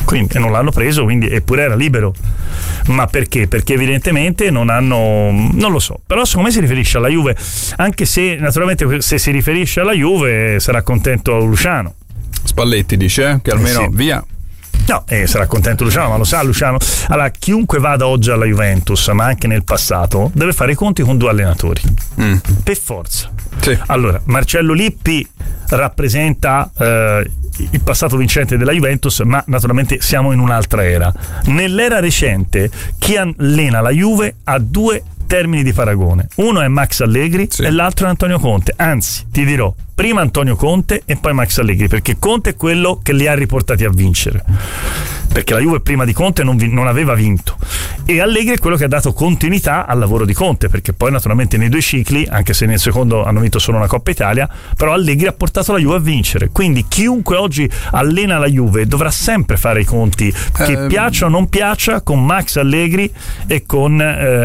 quindi, e non l'hanno preso, quindi, eppure era libero. Ma perché? Perché evidentemente non lo so, però secondo me si riferisce alla Juve, anche se naturalmente se si riferisce alla Juve sarà contento Luciano Spalletti, dice che almeno sì. Via. No, sarà contento Luciano, ma lo sa Luciano. Allora, chiunque vada oggi alla Juventus, ma anche nel passato, deve fare i conti con due allenatori. Per forza. Sì. Allora, Marcello Lippi rappresenta il passato vincente della Juventus, ma naturalmente siamo in un'altra era. Nell'era recente, chi allena la Juve ha due termini di paragone. Uno è Max Allegri, sì, e l'altro è Antonio Conte. Anzi, ti dirò, prima Antonio Conte e poi Max Allegri, perché Conte è quello che li ha riportati a vincere, perché la Juve prima di Conte non aveva vinto, e Allegri è quello che ha dato continuità al lavoro di Conte, perché poi naturalmente nei due cicli, anche se nel secondo hanno vinto solo una Coppa Italia, però Allegri ha portato la Juve a vincere. Quindi chiunque oggi allena la Juve dovrà sempre fare i conti, che piaccia o non piaccia, con Max Allegri e con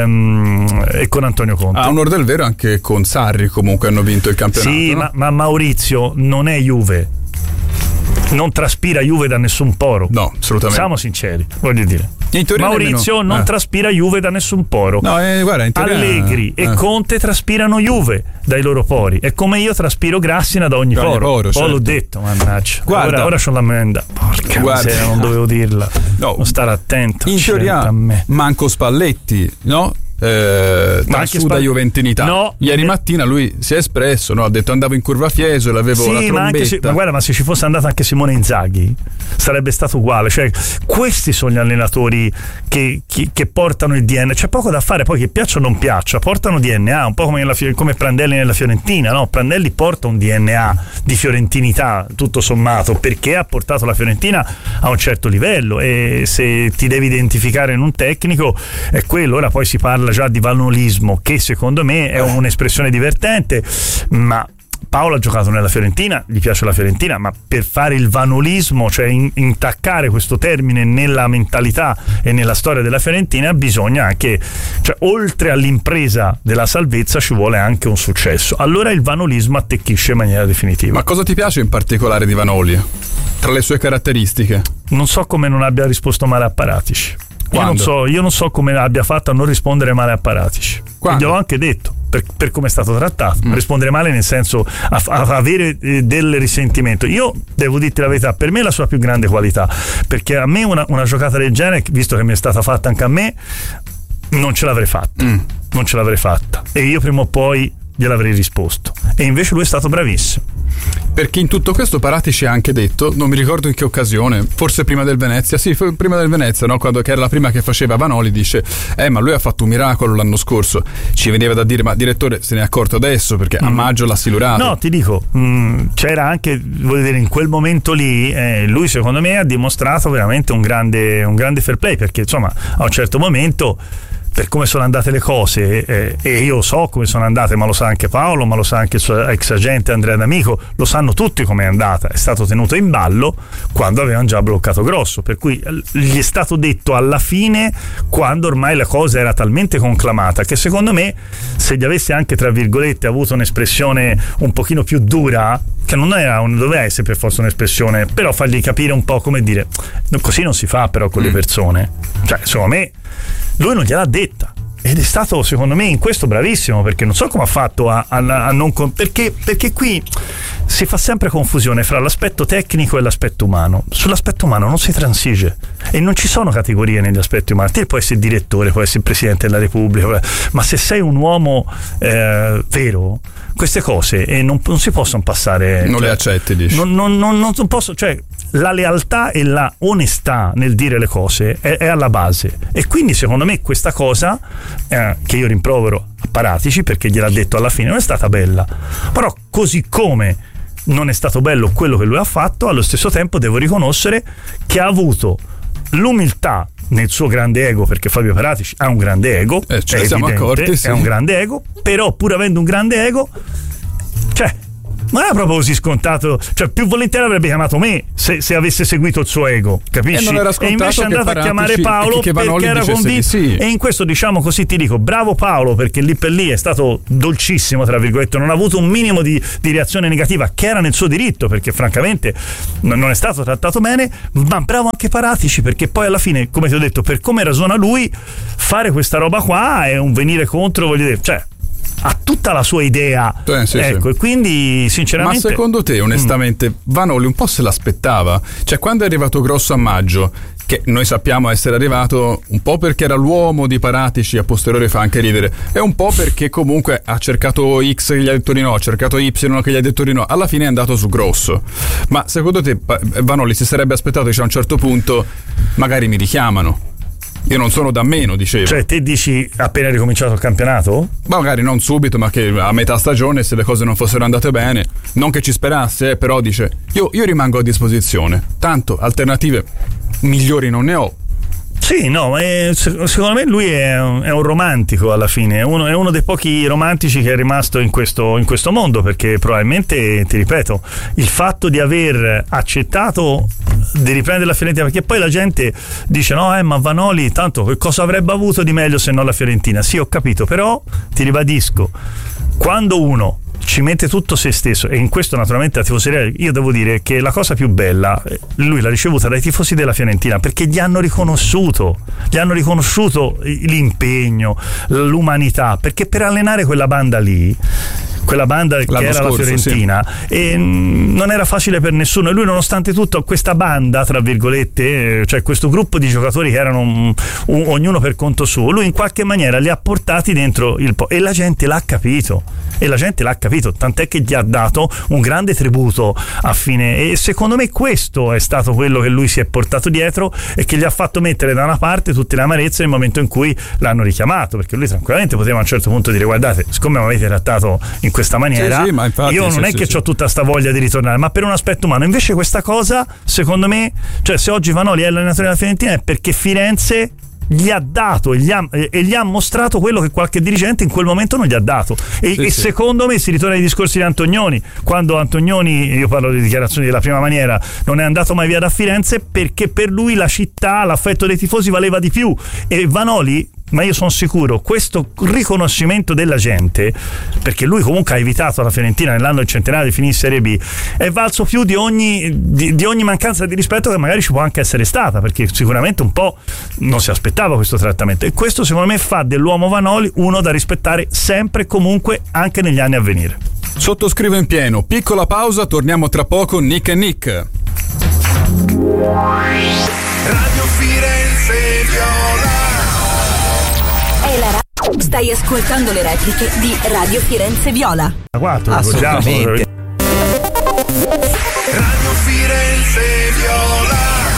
Antonio Conte. A onor del vero anche con Sarri comunque hanno vinto il campionato. Sì, no? ma Maurizio non è Juve, non traspira Juve da nessun poro. No, assolutamente. Siamo sinceri, voglio dire. nemmeno. Maurizio non traspira Juve da nessun poro. No, guarda, Allegri e Conte traspirano Juve dai loro pori. È come io traspiro Grassina da ogni poro. Poi certo. L'ho detto, mannaggia. Guarda, ora c'ho l'ammenda. Porca miseria, non dovevo dirla. No. Non stare attento. In teoria, a me. manco Spalletti, no? Suda juventinità. No, ieri mattina lui si è espresso, no? Ha detto andavo in curva Fiesole, l'avevo la trombetta. Ma guarda, ma se ci fosse andato anche Simone Inzaghi sarebbe stato uguale. Cioè, questi sono gli allenatori che portano il DNA. C'è poco da fare, poi che piaccia o non piaccia, portano DNA, un po' come Prandelli nella Fiorentina, no? Prandelli porta un DNA di fiorentinità tutto sommato, perché ha portato la Fiorentina a un certo livello, e se ti devi identificare in un tecnico è quello. Ora poi si parla già di vanolismo, che secondo me è un'espressione divertente, ma Paolo ha giocato nella Fiorentina, gli piace la Fiorentina, ma per fare il vanolismo, cioè intaccare questo termine nella mentalità e nella storia della Fiorentina, bisogna anche, cioè oltre all'impresa della salvezza ci vuole anche un successo. Allora il vanolismo attecchisce in maniera definitiva. Ma cosa ti piace in particolare di Vanoli? Tra le sue caratteristiche? Non so come non abbia risposto male a Paratici. Io non so come abbia fatto a non rispondere male a Paratici. Gliel'ho anche detto, per come è stato trattato. Rispondere male nel senso a avere del risentimento. Io devo dirti la verità, per me è la sua più grande qualità, perché a me una giocata del genere, visto che mi è stata fatta anche a me, non ce l'avrei fatta. Non ce l'avrei fatta, e io prima o poi gliel'avrei risposto, e invece lui è stato bravissimo. Perché in tutto questo Paratici ha anche detto, non mi ricordo in che occasione, forse prima del Venezia, prima del Venezia, no? Quando, che era la prima che faceva Vanoli, dice ma lui ha fatto un miracolo l'anno scorso. Ci veniva da dire, ma direttore, se ne è accorto adesso, perché a maggio l'ha silurato. No, ti dico, c'era anche, voglio dire, in quel momento lì lui secondo me ha dimostrato veramente un grande fair play, perché insomma a un certo momento, per come sono andate le cose, e io so come sono andate, ma lo sa anche Paolo, ma lo sa anche il suo ex agente Andrea D'Amico, lo sanno tutti come è andata. È stato tenuto in ballo quando avevano già bloccato Grosso, per cui gli è stato detto alla fine, quando ormai la cosa era talmente conclamata, che secondo me se gli avesse anche tra virgolette avuto un'espressione un pochino più dura, che non doveva essere per forza un'espressione, però fargli capire un po', come dire, così non si fa però con le persone, cioè secondo me lui non gliel'ha detta, ed è stato secondo me in questo bravissimo, perché non so come ha fatto a non perché qui si fa sempre confusione fra l'aspetto tecnico e l'aspetto umano. Sull'aspetto umano non si transige, e non ci sono categorie negli aspetti umani. Te puoi essere direttore, puoi essere presidente della Repubblica, ma se sei un uomo vero, queste cose non si possono passare, non le accetti, dici. Non posso, cioè la lealtà e la onestà nel dire le cose è alla base, e quindi secondo me questa cosa che io rimprovero a Paratici, perché gliel'ha detto alla fine, non è stata bella, però così come non è stato bello quello che lui ha fatto, allo stesso tempo devo riconoscere che ha avuto l'umiltà nel suo grande ego, perché Fabio Paratici ha un grande ego, siamo accorti, sì. È un grande ego, però pur avendo un grande ego, cioè non era proprio così scontato, cioè più volentieri avrebbe chiamato me se avesse seguito il suo ego, capisci? E invece è andato a chiamare Paolo perché era convinto, sì. E in questo, diciamo così, ti dico bravo Paolo, perché lì per lì è stato dolcissimo, tra virgolette, non ha avuto un minimo di reazione negativa, che era nel suo diritto, perché francamente non è stato trattato bene. Ma bravo anche Paratici, perché poi alla fine, come ti ho detto, per come ragiona lui, fare questa roba qua è un venire contro, voglio dire, cioè ha tutta la sua idea, sì, ecco, sì. E quindi sinceramente. Ma secondo te, onestamente, Vanoli un po' se l'aspettava? Cioè, quando è arrivato Grosso a maggio, che noi sappiamo essere arrivato un po' perché era l'uomo di Paratici, a posteriori fa anche ridere, e un po' perché comunque ha cercato X che gli ha detto di no, ha cercato Y che gli ha detto di no, alla fine è andato su Grosso. Ma secondo te Vanoli si sarebbe aspettato che a un certo punto magari mi richiamano? Io non sono da meno, dicevo. Cioè, te dici appena ricominciato il campionato? Magari non subito, ma che a metà stagione, se le cose non fossero andate bene, non che ci sperasse, però dice io rimango a disposizione, tanto alternative migliori non ne ho. Sì, no, ma secondo me lui è un romantico alla fine, è uno dei pochi romantici che è rimasto in questo mondo, perché probabilmente, ti ripeto, il fatto di aver accettato di riprendere la Fiorentina, perché poi la gente dice no, ma Vanoli tanto che cosa avrebbe avuto di meglio se non la Fiorentina? Sì, ho capito, però ti ribadisco, quando uno ci mette tutto se stesso, e in questo naturalmente la tifoseria, io devo dire che la cosa più bella lui l'ha ricevuta dai tifosi della Fiorentina, perché gli hanno riconosciuto l'impegno, l'umanità, perché per allenare quella banda lì, quella banda che era la Fiorentina, sì. E non era facile per nessuno, e lui nonostante tutto questa banda, tra virgolette, cioè questo gruppo di giocatori che erano ognuno per conto suo, lui in qualche maniera li ha portati dentro e la gente l'ha capito, tant'è che gli ha dato un grande tributo a fine, e secondo me questo è stato quello che lui si è portato dietro e che gli ha fatto mettere da una parte tutte le amarezze nel momento in cui l'hanno richiamato, perché lui tranquillamente poteva a un certo punto dire guardate, siccome mi avete trattato in questa maniera, sì, ma infatti, io non è che ho tutta sta voglia di ritornare, ma per un aspetto umano. Invece questa cosa, secondo me, cioè se oggi Vanoli è allenatore della Fiorentina è perché Firenze gli ha dato e gli ha mostrato quello che qualche dirigente in quel momento non gli ha dato, e secondo me si ritorna ai discorsi di Antonioni, quando Antonioni, io parlo di dichiarazioni della prima maniera, non è andato mai via da Firenze perché per lui la città, l'affetto dei tifosi valeva di più, e Vanoli, ma io sono sicuro, questo riconoscimento della gente, perché lui comunque ha evitato la Fiorentina nell'anno del centenario di finire in Serie B, è valso più di ogni mancanza di rispetto che magari ci può anche essere stata, perché sicuramente un po' non si aspettava questo trattamento, e questo secondo me fa dell'uomo Vanoli uno da rispettare sempre e comunque anche negli anni a venire. Sottoscrivo in pieno. Piccola pausa, torniamo tra poco. Nick e Nick. Radio Firenze Viola. Stai ascoltando le repliche di Radio Firenze Viola. 4, assolutamente. Radio Firenze Viola.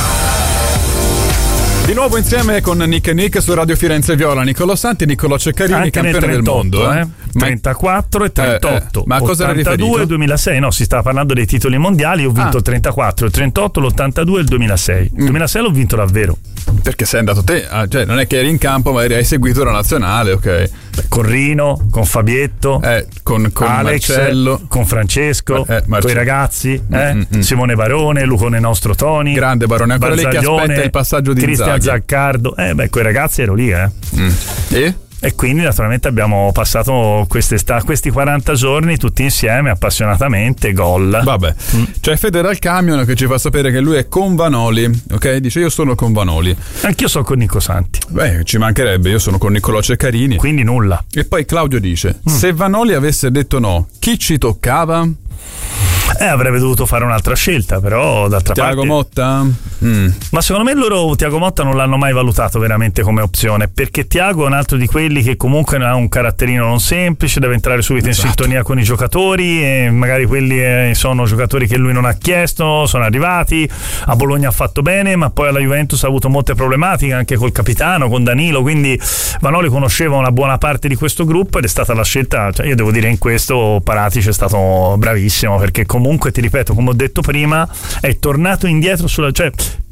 Di nuovo insieme con Nick e Nick su Radio Firenze Viola. Nicolò Santi e Nicolò Ceccarini, anche campione 38, del mondo. 34 e 38. Ma a cosa era 82 e 2006, no, si stava parlando dei titoli mondiali. Ho vinto il 34, il 38, l'82 e il 2006. Il 2006 l'ho vinto davvero. Perché sei andato te, cioè non è che eri in campo, ma hai seguito la nazionale, ok? Con Rino, con Fabietto, con Alex, Marcello, con Francesco, con i ragazzi, Simone Barone, Lucone Nostro Toni, grande Barone, ancora lì che aspetta il passaggio di Cristian Zaccardo, con i ragazzi ero lì, E quindi naturalmente abbiamo passato questi 40 giorni tutti insieme appassionatamente, gol. Vabbè, c'è Federal Camion che ci fa sapere che lui è con Vanoli, ok? Dice io sono con Vanoli. Anch'io sono con Nico Santi. Beh, ci mancherebbe, io sono con Niccolò Ceccarini. Quindi nulla. E poi Claudio dice, se Vanoli avesse detto no, chi ci toccava? Avrebbe dovuto fare un'altra scelta, però d'altra Tiago parte Motta? Ma secondo me loro Tiago Motta non l'hanno mai valutato veramente come opzione, perché Tiago è un altro di quelli che comunque ha un caratterino non semplice, deve entrare subito in sintonia con i giocatori, e magari quelli sono giocatori che lui non ha chiesto, sono arrivati, a Bologna ha fatto bene, ma poi alla Juventus ha avuto molte problematiche anche col capitano, con Danilo, quindi Vanoli conosceva una buona parte di questo gruppo ed è stata la scelta, cioè io devo dire in questo Paratici è stato bravissimo, perché comunque ti ripeto, come ho detto prima, è tornato indietro cioè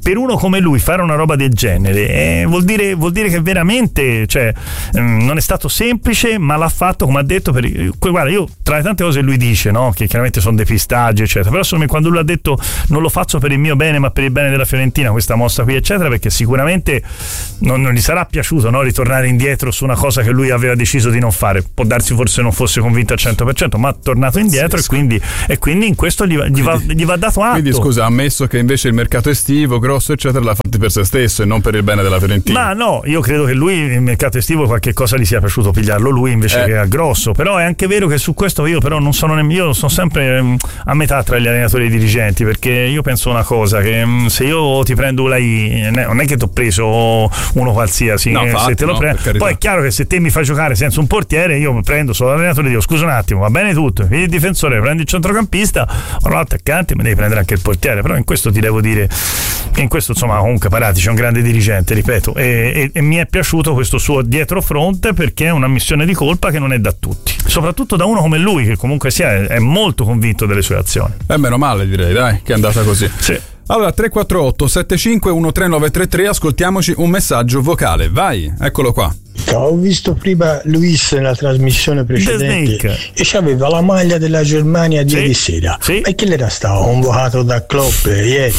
per uno come lui fare una roba del genere vuol dire che veramente, cioè, non è stato semplice, ma l'ha fatto, come ha detto. Guarda, io tra le tante cose lui dice, no, che chiaramente sono depistaggi eccetera, però secondo me quando lui ha detto non lo faccio per il mio bene ma per il bene della Fiorentina, questa mossa qui eccetera, perché sicuramente non gli sarà piaciuto, no, ritornare indietro su una cosa che lui aveva deciso di non fare. Può darsi forse non fosse convinto al 100%, ma ha tornato indietro, sì. E quindi in questo gli va dato atto. Quindi scusa, ha ammesso che invece il mercato estivo grosso eccetera l'ha fatto per se stesso e non per il bene della Fiorentina. Ma no, io credo che lui il mercato estivo qualche cosa gli sia piaciuto pigliarlo lui invece che a grosso. Però è anche vero che su questo io però non sono io sono sempre a metà tra gli allenatori e i dirigenti, perché io penso una cosa, che se io ti prendo lei non è che ti ho preso uno qualsiasi, no, se te lo prendo, poi è chiaro che se te mi fai giocare senza un portiere, io prendo solo l'allenatore e dico scusa un attimo, va bene tutto, il difensore prendi il centrocampista o l'attaccante, mi devi prendere anche il portiere. Però in questo ti devo dire che in questo insomma comunque Paratici è un grande dirigente, ripeto, e mi è piaciuto questo suo dietrofronte, perché è una missione di colpa che non è da tutti, soprattutto da uno come lui che comunque è molto convinto delle sue azioni. Meno male, direi, dai, che è andata così. Sì. Allora 348 75 13933, ascoltiamoci un messaggio vocale, vai, eccolo qua. Ho visto prima Luis nella trasmissione precedente e c'aveva la maglia della Germania di ieri sera, e che l'era stato convocato da Klopp ieri,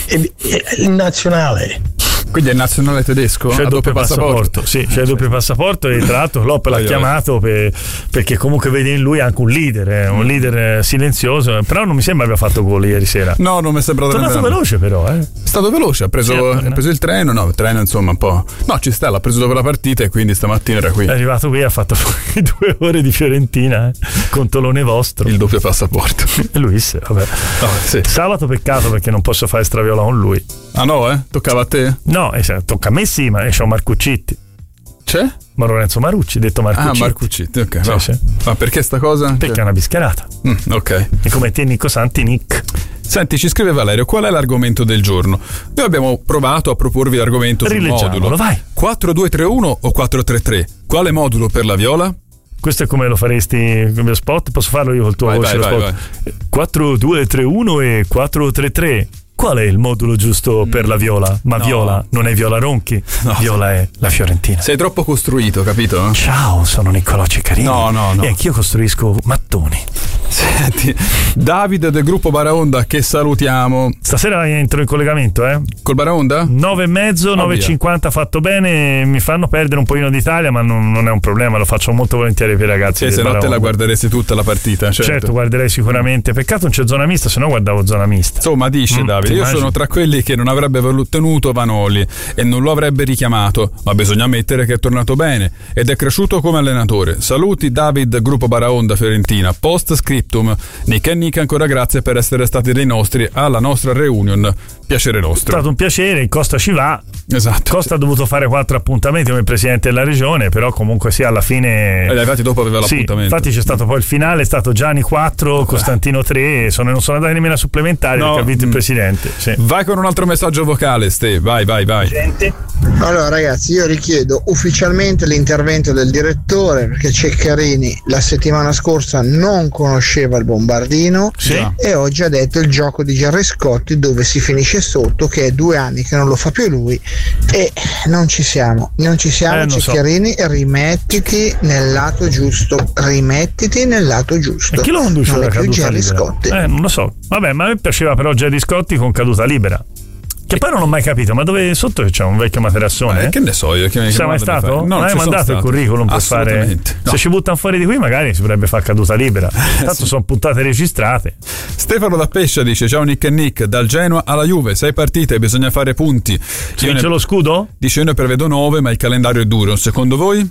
il nazionale. Quindi è il nazionale tedesco? C'è il doppio passaporto. Sì, c'è il doppio passaporto, e tra l'altro Klopp l'ha chiamato perché comunque vede in lui anche un leader silenzioso, però non mi sembra abbia fatto gol ieri sera. No, non mi è sembrato. È tornato veloce però, È stato veloce, ha preso il treno, il treno insomma un po'. No, ci sta, l'ha preso dopo la partita e quindi stamattina era qui. È arrivato qui, ha fatto 2 ore di Fiorentina, con Tolone vostro. Il doppio passaporto. Luis, vabbè. Sì. Sabato peccato perché non posso fare straviola con lui. Ah no, toccava a te? No, tocca a me sì, ma c'ho Marcuccitti. C'è? Ma Lorenzo Marucci, detto Marcuccitti. Ah, Marcuccitti, ok. Sì. Ma perché sta cosa? Perché è una bischerata. Ok. E come te Nico Santi, Nick. Senti, ci scrive Valerio, qual è l'argomento del giorno? Noi abbiamo provato a proporvi l'argomento sul modulo. Vai. 4-2-3-1 o 4-3-3? Quale modulo per la Viola? Questo è come lo faresti come spot? Posso farlo io col tuo voce? Vai. 4-2-3-1 e 4-3-3. Qual è il modulo giusto per la Viola? Ma no. Viola non è Viola Ronchi, Viola è la Fiorentina. Sei troppo costruito, capito? Ciao, sono Niccolò Ceccarini. No. E anch'io costruisco mattoni. Senti, Davide del gruppo Baraonda, che salutiamo. Stasera entro in collegamento, Col Baraonda? 9:30, 9:50 fatto bene. Mi fanno perdere un pochino d'Italia, ma non è un problema, lo faccio molto volentieri per i ragazzi. Se no te la guarderesti tutta la partita, certo, guarderei sicuramente. Peccato non c'è zona mista, se no guardavo zona mista. Insomma, dice Davide, io sono tra quelli che non avrebbe tenuto Vanoli e non lo avrebbe richiamato, ma bisogna ammettere che è tornato bene ed è cresciuto come allenatore. Saluti David, gruppo Baraonda Fiorentina. Post scriptum, Nick e Nick, ancora grazie per essere stati dei nostri alla nostra reunion. Piacere nostro. È stato un piacere, Costa ci va. Esatto. Costa ha dovuto fare 4 appuntamenti come presidente della regione, però comunque sì, alla fine infatti dopo aveva l'appuntamento. Infatti c'è stato poi il finale, è stato Gianni 4, Costantino 3, non sono andati nemmeno a supplementari perché ha vinto il presidente. Sì. Vai con un altro messaggio vocale, Ste, vai. Allora ragazzi, io richiedo ufficialmente l'intervento del direttore, perché Ceccarini la settimana scorsa non conosceva il bombardino e oggi ha detto il gioco di Gerrescotti dove si finisce sotto, che è 2 anni che non lo fa più lui e non ci siamo Ceccarini, rimettiti nel lato giusto. E chi lo conduce non la è più caduta Gerry libera? Scotti. Non lo so, vabbè, ma a me piaceva però Gerry Scotti con caduta libera, che poi non ho mai capito, ma dove sotto c'è un vecchio materassone? Che ne so io, che sei mai stato? No, non hai mandato il curriculum per fare? No. Se ci buttano fuori di qui magari si potrebbe fare caduta libera. Tanto sono puntate registrate. Stefano da Pescia dice: ciao Nick e Nick, dal Genoa alla Juve 6 partite, bisogna fare punti. C'è lo scudo? Dice io ne prevedo 9, ma il calendario è duro. Secondo voi?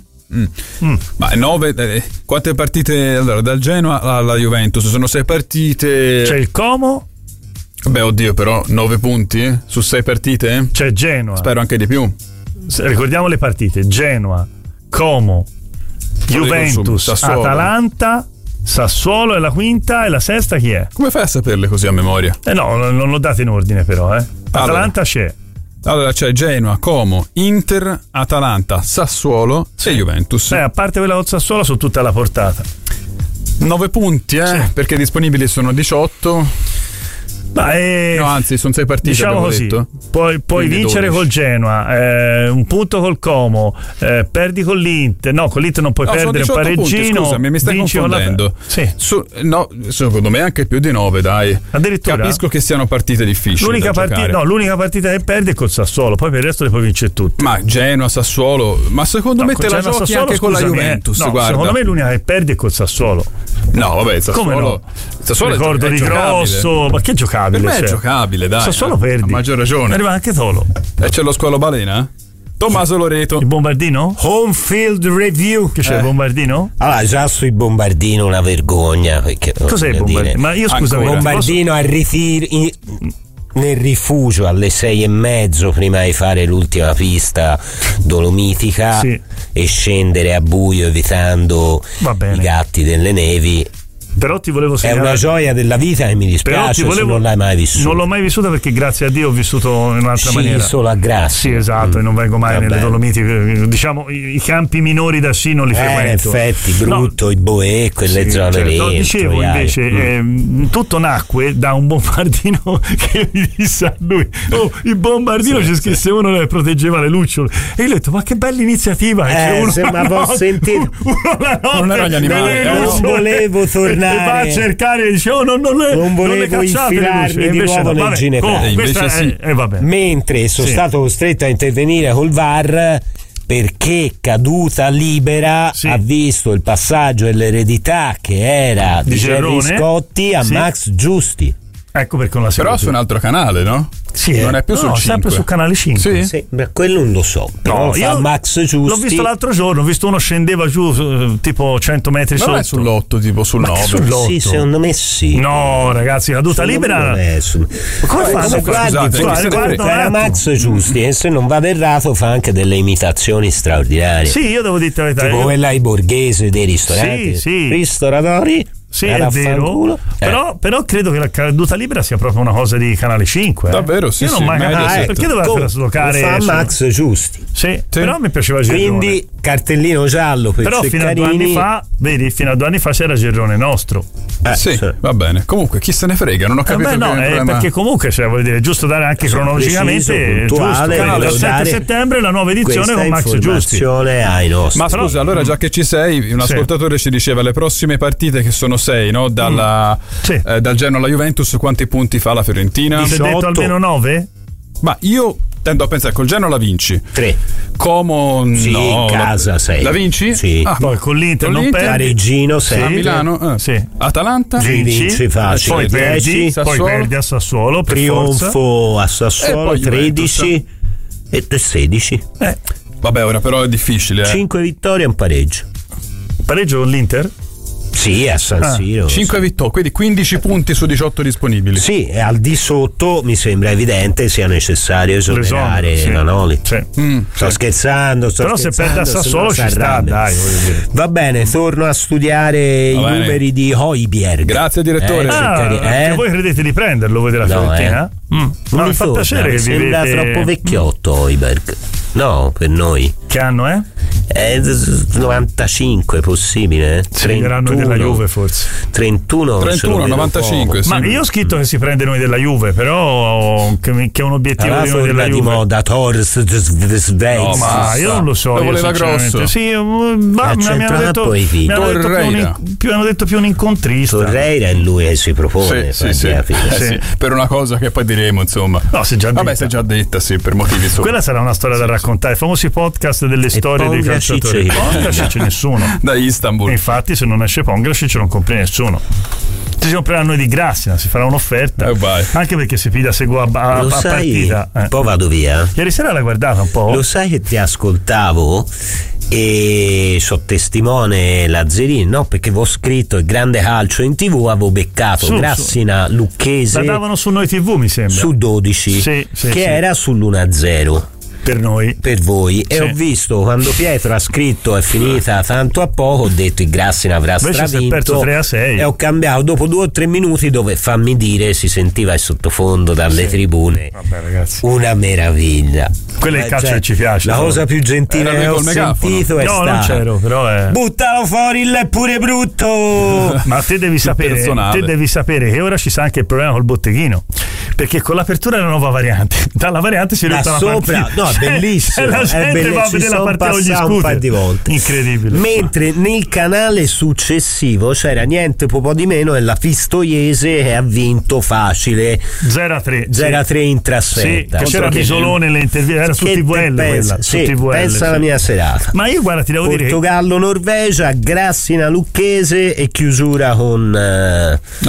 Ma 9, quante partite? Allora, dal Genoa alla Juventus sono 6 partite. C'è il Como? Beh, oddio, però 9 punti su 6 partite? C'è Genoa. Spero anche di più. Ricordiamo le partite: Genoa, Como, Juventus, Atalanta, Sassuolo è la quinta, e la sesta chi è? Come fai a saperle così a memoria? No, non l'ho date in ordine però, Atalanta c'è. Allora c'è Genoa, Como, Inter, Atalanta, Sassuolo e Juventus. A parte quella con Sassuolo sono tutte alla portata. 9 punti, perché disponibili sono 18. No, anzi, sono 6 partite, diciamo così, detto. Puoi vincere 12. Col Genoa, un punto col Como, perdi con l'Inter. No, con l'Inter non puoi perdere, un pareggino. Scusami, mi stai confondendo. Sì. No, secondo me anche più di 9, dai. Addirittura. Capisco che siano partite difficili. L'unica partita che perdi è col Sassuolo, poi per il resto le puoi vincere tutte. Ma Genoa, Sassuolo, ma secondo me te la giochi Sassuolo, anche con la Juventus, guarda. Secondo me l'unica che perdi è col Sassuolo. No, vabbè, Sassuolo. Come no? Sassuolo ricordo di Grosso, ma che giocabile? Per me è giocabile, dai. Sassuolo perdi. Ha maggior ragione. Arriva anche Tolo. E c'è lo squalo balena? Tommaso Loreto. Il bombardino? Home Field Review. Che c'è il bombardino? Allora, già sui bombardino una vergogna. Cos'è il bombardino? Ma io scusami. Il bombardino a ritiro. Nel rifugio alle 6:30 prima di fare l'ultima pista dolomitica, sì, e scendere a buio evitando i gatti delle nevi. Però ti volevo segnalare, è una gioia della vita e mi dispiace se non l'hai mai vissuta. Non l'ho mai vissuta perché grazie a Dio ho vissuto in un'altra maniera. Solo a grazie. Sì, esatto, e non vengo mai nelle Dolomiti. Diciamo i campi minori da sci non li frequento. In effetti, brutto, i Boe, quelle zone lì. No, dicevo invece, tutto nacque da un bombardino che mi disse a lui: il bombardino ci scrisse uno che proteggeva le lucciole. E io ho detto: ma che bella iniziativa! Ma posso sentire? Non erano gli animali. Non volevo tornare. E va a cercare e dice: non volevo infilarmi di nuovo nel ginepraio. Mentre sono stato costretto a intervenire col VAR perché caduta libera ha visto il passaggio dell'eredità che era di Gerry Scotti a Max Giusti. Ecco perché non la però su un altro canale, no? Sì, non è più sul 5. sempre su canale 5. Sì, ma quello non lo so. Però io Max Giusti. L'ho visto l'altro giorno, ho visto uno scendeva giù tipo 100 metri sotto. Non è sull'8, tipo sul 9. Sull'8. Sì, secondo me sì. No, ragazzi, caduta libera. Come fanno? Guardi, era Max Giusti e se non vado errato fa anche delle imitazioni straordinarie. Sì, io devo dire la verità. Tipo quella ai borghesi dei ristoranti. Sì. Ristoratori. Sì, è vero, però credo che la caduta libera sia proprio una cosa di Canale 5. Davvero, sì. Io non mai perché doveva traslocare fa Max Giusti. Sì, però mi piaceva Gerrone. Quindi cartellino giallo per però fino a 2 anni fa, vedi, fino a 2 anni fa c'era Gerrone nostro. Sì, va bene. Comunque chi se ne frega, non ho capito perché comunque voglio dire, è giusto dare anche cronologicamente giusto. Dal 7 settembre la nuova edizione con Max Giusti. Ma scusa, allora già che ci sei, un ascoltatore ci diceva le prossime partite che sono 6, no? Dal Genoa alla Juventus, quanti punti fa la Fiorentina? Ti sei detto almeno 9? Ma io tendo a pensare col Genoa la vinci. 3. Como in casa 6. La vinci? Sì. Poi con l'Inter non perdi. Pareggino 6. A Milano? Sì. Atalanta? Vinci facile. Poi perdi, poi perdi a Sassuolo per trionfo a Sassuolo 13 e 16. Vabbè, ora però è difficile. 5 vittorie e un pareggio. Pareggio con l'Inter? Sì, a San Siro. 5 vittorie, quindi 15 punti su 18 disponibili. Sì, e al di sotto mi sembra evidente sia necessario esonerare Vanoli. Sto scherzando, però se perde a Sassuolo ci sta, dai. Va bene, torno a studiare i numeri di Højbjerg. Grazie direttore. Voi credete di prenderlo voi della Fiorentina? Non mi fa piacere che sembra troppo vecchiotto Højbjerg. No, per noi. Che anno è? 95 possibile? Sì, erano della Juve forse. 31 95. Sì. Ma io ho scritto che si prende noi della Juve, però che è un obiettivo di noi della Juve. Di moda Torres no, ma io non lo so. Lo voleva grosso. Sì, ma mi hanno detto più un incontrista. Torreira è lui che si propone. Sì. Per una cosa che poi diremo, insomma. No, si è già detta. Vabbè, si è già detta, sì, per motivi solo. Quella sarà una storia da raccontare. I famosi podcast delle storie dei calciatori. Pongracic c'è nessuno da Istanbul. E infatti se non esce Pongracic non compri nessuno. Si compreranno noi di Grassina, si farà un'offerta anche perché si pida seguo a partita. Un po' vado via. Ieri sera l'hai guardata un po'? Lo sai che ti ascoltavo e so testimone Lazzarini, no? Perché avevo scritto il grande calcio in TV, avevo beccato Grassina Lucchese. La davano su Noi TV mi sembra. Su 12 che era sull'1-0. per noi, per voi, e ho visto quando Pietro ha scritto è finita tanto a poco, ho detto il Grassina avrà stravinto 3-6 e ho cambiato dopo 2 o 3 minuti dove, fammi dire, si sentiva il sottofondo dalle tribune. Vabbè, ragazzi, una meraviglia. Quello è il calcio che ci piace. La cosa più gentile che ho sentito è stata: non c'ero, però buttalo fuori, il è pure brutto. Ma te devi sapere che ora ci sta anche il problema col botteghino, perché con l'apertura della nuova variante, dalla variante si riesce sopra, no, è bellissimo, la gente va a vedere la partita ogni un paio di volte, incredibile. Mentre nel canale successivo c'era niente po' di meno è la Pistoiese che ha vinto facile 0-3 in trasferta. Sì, che c'era Bisolone nelle interviste, era su TVL quella, su TVL, pensa alla mia serata. Ma io guarda, ti devo dire, Portogallo, Norvegia, Grassina, Lucchese e chiusura con la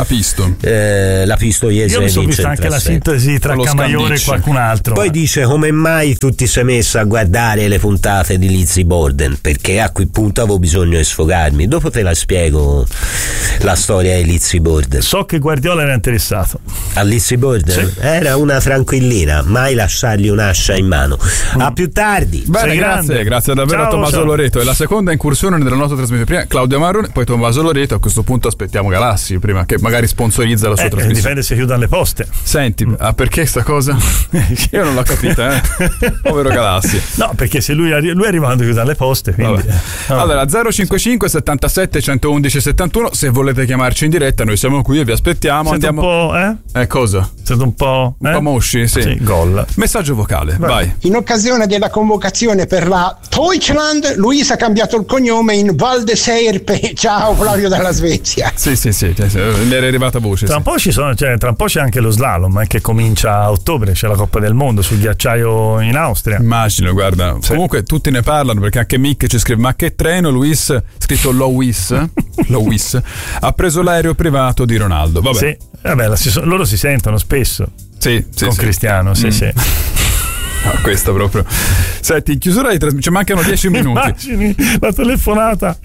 Pistoiese. Io mi sono visto anche la sintesi tra Camaiore e qualcun altro. Poi dice: come mai tu ti sei messo a guardare le puntate di Lizzie Borden? Perché a quel punto avevo bisogno di sfogarmi. Dopo te la spiego la storia di Lizzie Borden. So che Guardiola era interessato a Lizzie Borden, sì. Era una tranquillina, mai lasciargli un'ascia in mano. A più tardi. Bene, grazie davvero. Ciao, a Tommaso Loreto. E la seconda incursione nella nostra trasmissione, prima Claudio Marrone, poi Tommaso Loreto. A questo punto aspettiamo Galassi prima, che magari sponsorizza la sua trasmissione. Dipende se chiudono le poste. Senti, perché sta cosa? Io non l'ho capita, povero Galassi. No, perché se lui arriva quando chiudono le poste, quindi. Allora 055 77 111 71, se volete chiamarci in diretta noi siamo qui e vi aspettiamo. Siete andiamo un po', cosa? Siete un po' mosci, sì. Gol. Messaggio vocale, vai. In occasione della convocazione per la Deutschland, Luisa ha cambiato il cognome in Val de Serpe. Ciao Flavio dalla Svezia. Sì, mi era arrivata voce. Tra un po' tra un po' c'è anche lo slalom, che comincia a ottobre, c'è la Coppa del Mondo sul ghiacciaio in Austria. Immagino, guarda. Sì. Comunque tutti ne parlano, perché anche Mick ci scrive: ma che treno, Luis, scritto Lowis, ha preso l'aereo privato di Ronaldo. Vabbè. Sì, loro si sentono spesso. Sì, con Cristiano, sì. No, questo proprio. Senti, in chiusura di trasmissione, ci mancano 10 minuti. Immagini la telefonata.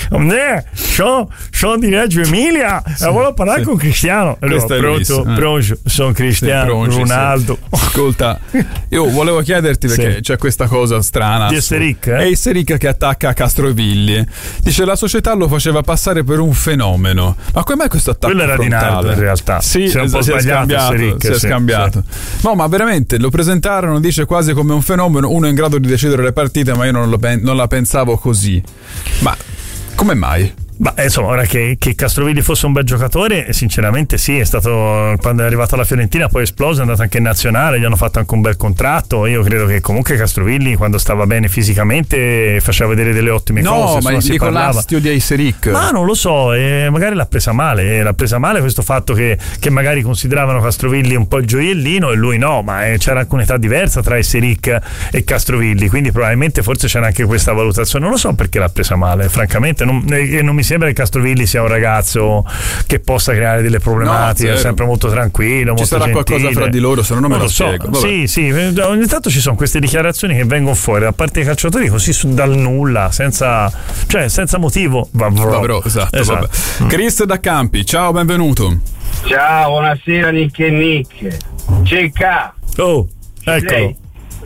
Sono di Reggio Emilia e volevo parlare con Cristiano. Pronto, sono Cristiano Ronaldo. Ascolta, io volevo chiederti, perché c'è questa cosa strana di Esseric, È Esseric che attacca Castrovilli. Dice: la società lo faceva passare per un fenomeno. Ma come mai questo attacco? Quello era frontale? Di Nardo, in realtà. Sì, si è scambiato. No, ma veramente lo presentarono, dice, quasi come un fenomeno, uno in grado di decidere le partite, ma io non la pensavo così. Ma come mai? Ma insomma, ora che Castrovilli fosse un bel giocatore, sinceramente sì, è stato, quando è arrivato alla Fiorentina poi è esploso, è andato anche in nazionale, gli hanno fatto anche un bel contratto. Io credo che comunque Castrovilli, quando stava bene fisicamente, faceva vedere delle ottime cose. No, ma dico l'astio di Esseric. Ma non lo so, magari l'ha presa male questo fatto che magari consideravano Castrovilli un po' il gioiellino e lui no, ma c'era anche un'età diversa tra Esseric e Castrovilli, quindi probabilmente forse c'era anche questa valutazione. Non lo so perché l'ha presa male, francamente non mi sembra che Castrovilli sia un ragazzo che possa creare delle problematiche, è sempre molto tranquillo, ci sarà qualcosa fra di loro, se no non me lo spiego. Sì, ogni tanto ci sono queste dichiarazioni che vengono fuori da parte dei calciatori così dal nulla, senza motivo. Esatto. Chris da Campi, ciao, benvenuto. Ciao, buonasera Nick e Nick. Oh, eccolo.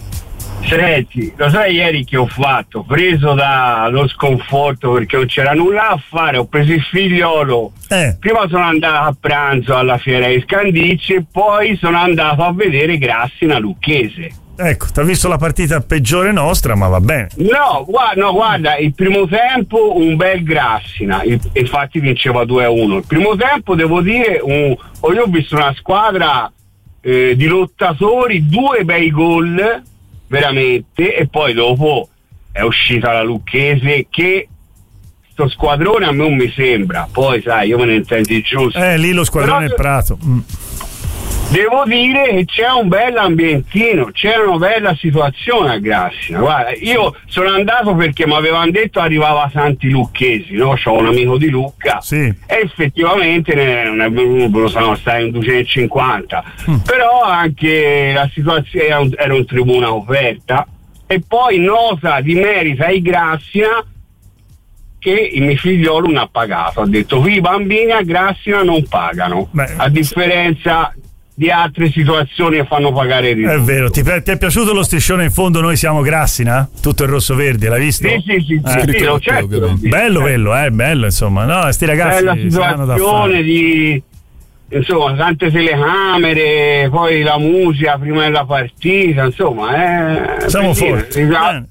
Senti, lo sai ieri che ho fatto? Preso dallo sconforto perché non c'era nulla a fare, ho preso il figliolo. Prima sono andato a pranzo alla fiera di Scandicci e poi sono andato a vedere Grassina Lucchese. Ecco, ti ha visto la partita peggiore nostra, ma va bene. No, guarda, il primo tempo un bel Grassina, infatti vinceva 2-1. Il primo tempo devo dire, io ho visto una squadra di lottatori, 2 bei gol veramente, e poi dopo è uscita la Lucchese, che sto squadrone a me non mi sembra, poi sai, io me ne intendo giusto. Lì lo squadrone è Prato. Devo dire che c'è un bel ambientino, c'è una bella situazione a Grassina. Guarda, io sono andato perché mi avevano detto arrivava Santi Lucchesi, no? C'ho un amico di Lucca, sì. E effettivamente non è venuto, sono stati in 250, però anche la situazione era un tribuna offerta. E poi nota di merito ai Grassina che il mio figliolo non ha pagato, ha detto qui i bambini a Grassina non pagano. A differenza di altre situazioni che fanno pagare il ritorno. È vero, ti è piaciuto lo striscione in fondo Noi siamo Grassina? Tutto il rosso verde, l'hai visto? Sì, certo. Bello insomma, no, sti ragazzi. Bella situazione di insomma tante telecamere, poi la musica prima della partita, insomma siamo forti. Il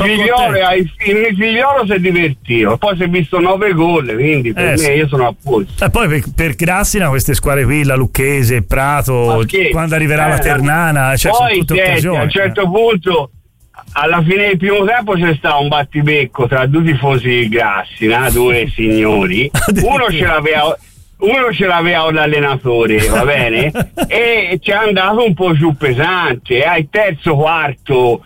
figliolo si è divertito, poi si è visto 9 gol, quindi per me io sono a posto. E poi per Grassina queste squadre qui, la Lucchese, Prato, quando arriverà la Ternana, cioè poi sono tutte occasioni. A un certo punto alla fine del primo tempo c'è stato un battibecco tra due tifosi di Grassina, due signori. Uno ce l'aveva un allenatore, va bene? E ci è andato un po' giù pesante. Al terzo quarto,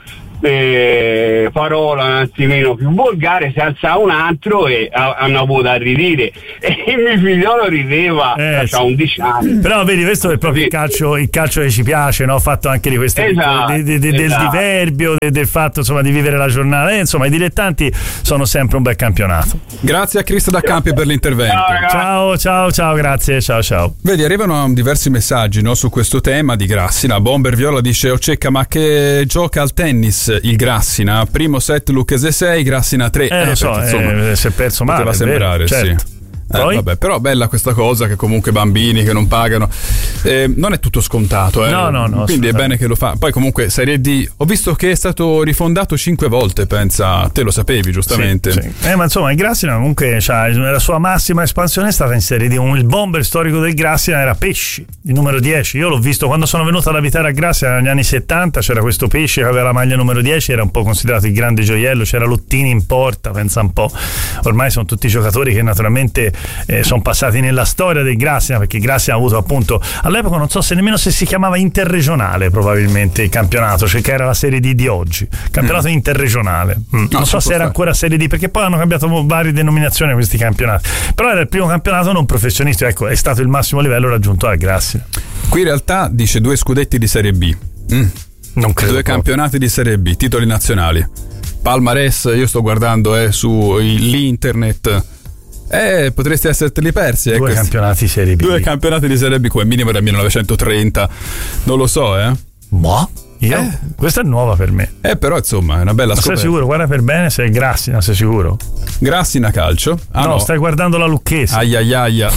parola un attimino più volgare, si alza un altro e hanno avuto a ridere. E mio figliolo rideva a 11 anni. Però vedi, questo è proprio il calcio che ci piace, no? Fatto anche di queste del diverbio, del fatto insomma di vivere la giornata. Insomma, i dilettanti sono sempre un bel campionato. Grazie a Cristo da Campi per l'intervento. Ciao, grazie, ciao. Vedi, arrivano diversi messaggi, no, su questo tema di Grassina. Bomber Viola dice: "Oh Cecca, ma che gioca al tennis il Grassina? Primo set Lucchese 6, Grassina 3". Lo so, si è perso male. Poteva sembrare, certo. sì. Vabbè, però bella questa cosa che comunque bambini che non pagano, non è tutto scontato, no, quindi è bene che lo fa. Poi comunque Serie D ho visto che è stato rifondato 5 volte, pensa, te lo sapevi giustamente. Sì. Ma insomma il Grassina comunque la sua massima espansione è stata in Serie D. Il bomber storico del Grassina era Pesci, il numero 10. Io l'ho visto quando sono venuto ad abitare a Grassina negli anni 70, c'era questo Pesci che aveva la maglia numero 10, era un po' considerato il grande gioiello, c'era Lottini in porta, pensa un po'. Ormai sono tutti giocatori che naturalmente sono passati nella storia del Grassina, perché Grassina ha avuto appunto all'epoca, non so se nemmeno se si chiamava interregionale probabilmente il campionato, cioè che era la Serie D di oggi, campionato interregionale. Non so se era ancora Serie D, perché poi hanno cambiato varie denominazioni questi campionati, però era il primo campionato non professionistico, ecco, è stato il massimo livello raggiunto dal Grassina. Qui in realtà dice 2 scudetti di Serie B, non credo, 2 campionati di Serie B, titoli nazionali, palmarès. Io sto guardando su l'internet. Potresti esserteli persi. 2 campionati Serie B. 2 campionati di Serie B, come minimo dal 1930. Non lo so, Ma questa è nuova per me. Però insomma è una bella scoperta. Sei sicuro? Guarda per bene se è Grassina, sei sicuro? Grassina calcio? No, stai guardando la Lucchese. Aiaiaia.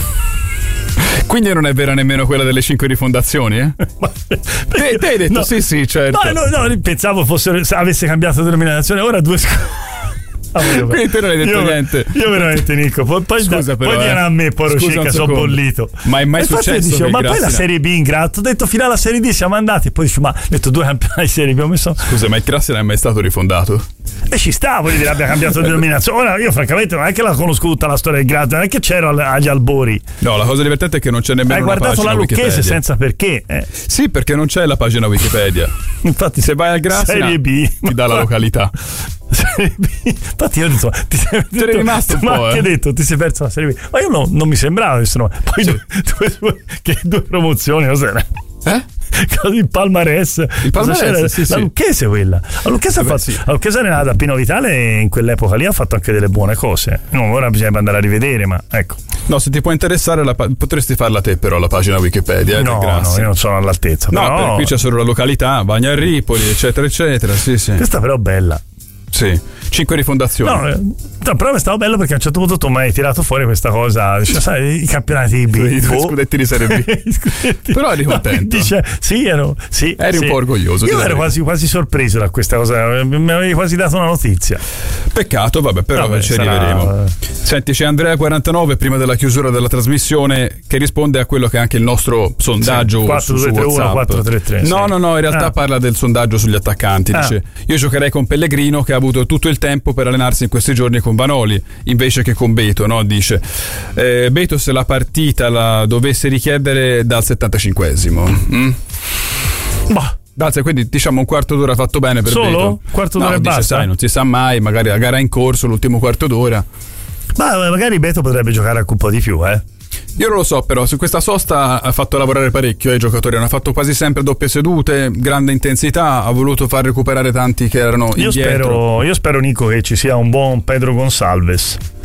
Quindi non è vera nemmeno quella delle 5 rifondazioni? Te hai detto sì, certo. No, pensavo avesse cambiato denominazione. Ora 2 quindi te non hai detto niente. Io veramente, Nico, poi viene a me Poroscicca, sono bollito. Ma è mai successo? Dicevo, ma poi la Serie B in gratto, ho detto fino alla Serie D siamo andati, poi dice, ma ho detto 2 campionati di Serie B, ho messo. Scusa, ma il Grassina è mai stato rifondato? Ci sta, vuol dire abbia cambiato denominazione. Ora io francamente non è che la conosco tutta la storia del Grassina, non è che c'ero agli albori. No, la cosa divertente è che non c'è nemmeno una pagina Wikipedia. Hai guardato la Lucchese senza perché? Sì, perché non c'è la pagina Wikipedia. Infatti se vai al Grassina Serie B ti dà la località. Serie B. Infatti io detto, ti sei rimasto un po'. Ma anche detto, ti sei perso la Serie B. Ma io non mi sembrava, poi che 2 promozioni, cos'era? Il palmarès, sì, la Lucchese quella. La Lucchese la Lucchese era nata da Pino Vitale e in quell'epoca lì ha fatto anche delle buone cose. Ora bisogna andare a rivedere, ma ecco. No, se ti può interessare potresti farla te però la pagina Wikipedia. No, io non sono all'altezza. No, però qui c'è solo la località, Bagnarripoli, eccetera, eccetera. Sì. Questa però è bella. Sì, 5 rifondazioni. No, però è stato bello perché a un certo punto tu mi hai tirato fuori questa cosa, dice, sai, i campionati B, i 2 scudetti di Serie B. Però eri contento. Eri un po' orgoglioso. Io ero quasi sorpreso da questa cosa, mi avevi quasi dato una notizia. Peccato, però ci arriveremo. Senti, c'è Andrea49 prima della chiusura della trasmissione che risponde a quello che è anche il nostro sondaggio 4-2-3-1-4-3-3. No, in realtà parla del sondaggio sugli attaccanti. Dice: io giocherei con Pellegrino che ha avuto tutto il tempo per allenarsi in questi giorni con Vanoli invece che con Beto, no? Dice Beto se la partita la dovesse richiedere dal 75esimo. Quindi diciamo un quarto d'ora fatto bene per solo? Beto. Quarto d'ora e basta? Sai, non si sa mai, magari la gara è in corso, l'ultimo quarto d'ora. Ma magari Beto potrebbe giocare anche un po' di più, Io non lo so, però su questa sosta ha fatto lavorare parecchio i giocatori, hanno fatto quasi sempre doppie sedute, grande intensità, ha voluto far recuperare tanti che erano indietro. Io spero, Nico, che ci sia un buon Pedro Gonçalves.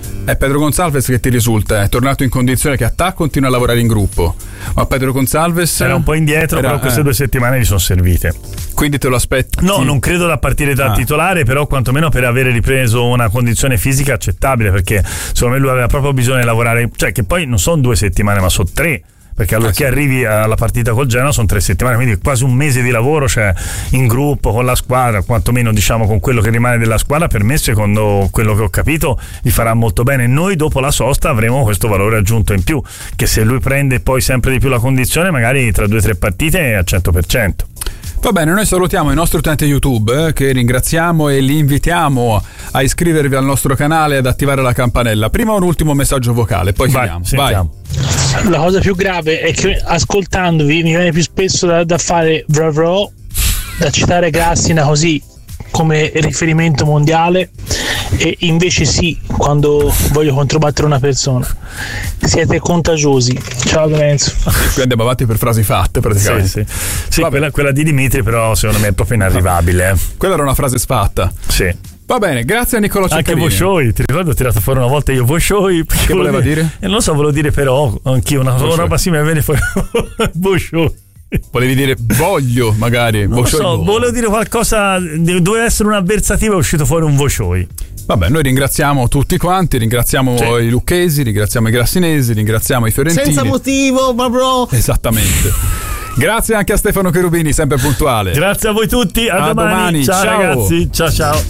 Pedro Gonçalves che ti risulta? È tornato in condizione che attacca, continua a lavorare in gruppo. Ma Pedro Gonçalves era un po' indietro, però queste 2 settimane gli sono servite. Quindi te lo aspetti? No, non credo da partire da titolare, però quantomeno per avere ripreso una condizione fisica accettabile, perché secondo me lui aveva proprio bisogno di lavorare, cioè che poi non sono 2 settimane ma sono 3, perché allora che arrivi alla partita col Genoa sono 3 settimane, quindi quasi un mese di lavoro, cioè in gruppo con la squadra, quantomeno diciamo con quello che rimane della squadra. Per me, secondo quello che ho capito, gli farà molto bene. Noi dopo la sosta avremo questo valore aggiunto in più, che se lui prende poi sempre di più la condizione, magari tra 2 o 3 partite è al 100%. Va bene, noi salutiamo i nostri utenti YouTube che ringraziamo e li invitiamo a iscrivervi al nostro canale e ad attivare la campanella. Prima un ultimo messaggio vocale, poi chiudiamo. Vai. La cosa più grave è che ascoltandovi mi viene più spesso da fare vravo, da citare Grassina così come riferimento mondiale, e invece sì, quando voglio controbattere una persona. Siete contagiosi. Ciao Lorenzo. Qui andiamo avanti per frasi fatte praticamente. Sì, quella di Dimitri però secondo me è proprio inarrivabile. Quella era una frase sfatta. Sì. Va bene, grazie a Niccolò Ceccarini. Anche Voscioi, ti ricordo, ho tirato fuori una volta io Voscioi. Che voleva dire? Non lo so, volevo dire però anch'io una roba simile, me ne fuori Voscioi. Volevi dire voglio, magari. Non so, volevo dire qualcosa, doveva essere un avversativo, è uscito fuori un Voscioi. Vabbè, noi ringraziamo tutti quanti, ringraziamo i lucchesi, ringraziamo i grassinesi, ringraziamo i fiorentini. Senza motivo, bro. Esattamente. Grazie anche a Stefano Cherubini, sempre puntuale. Grazie a voi tutti, a domani. Ciao ragazzi, ciao.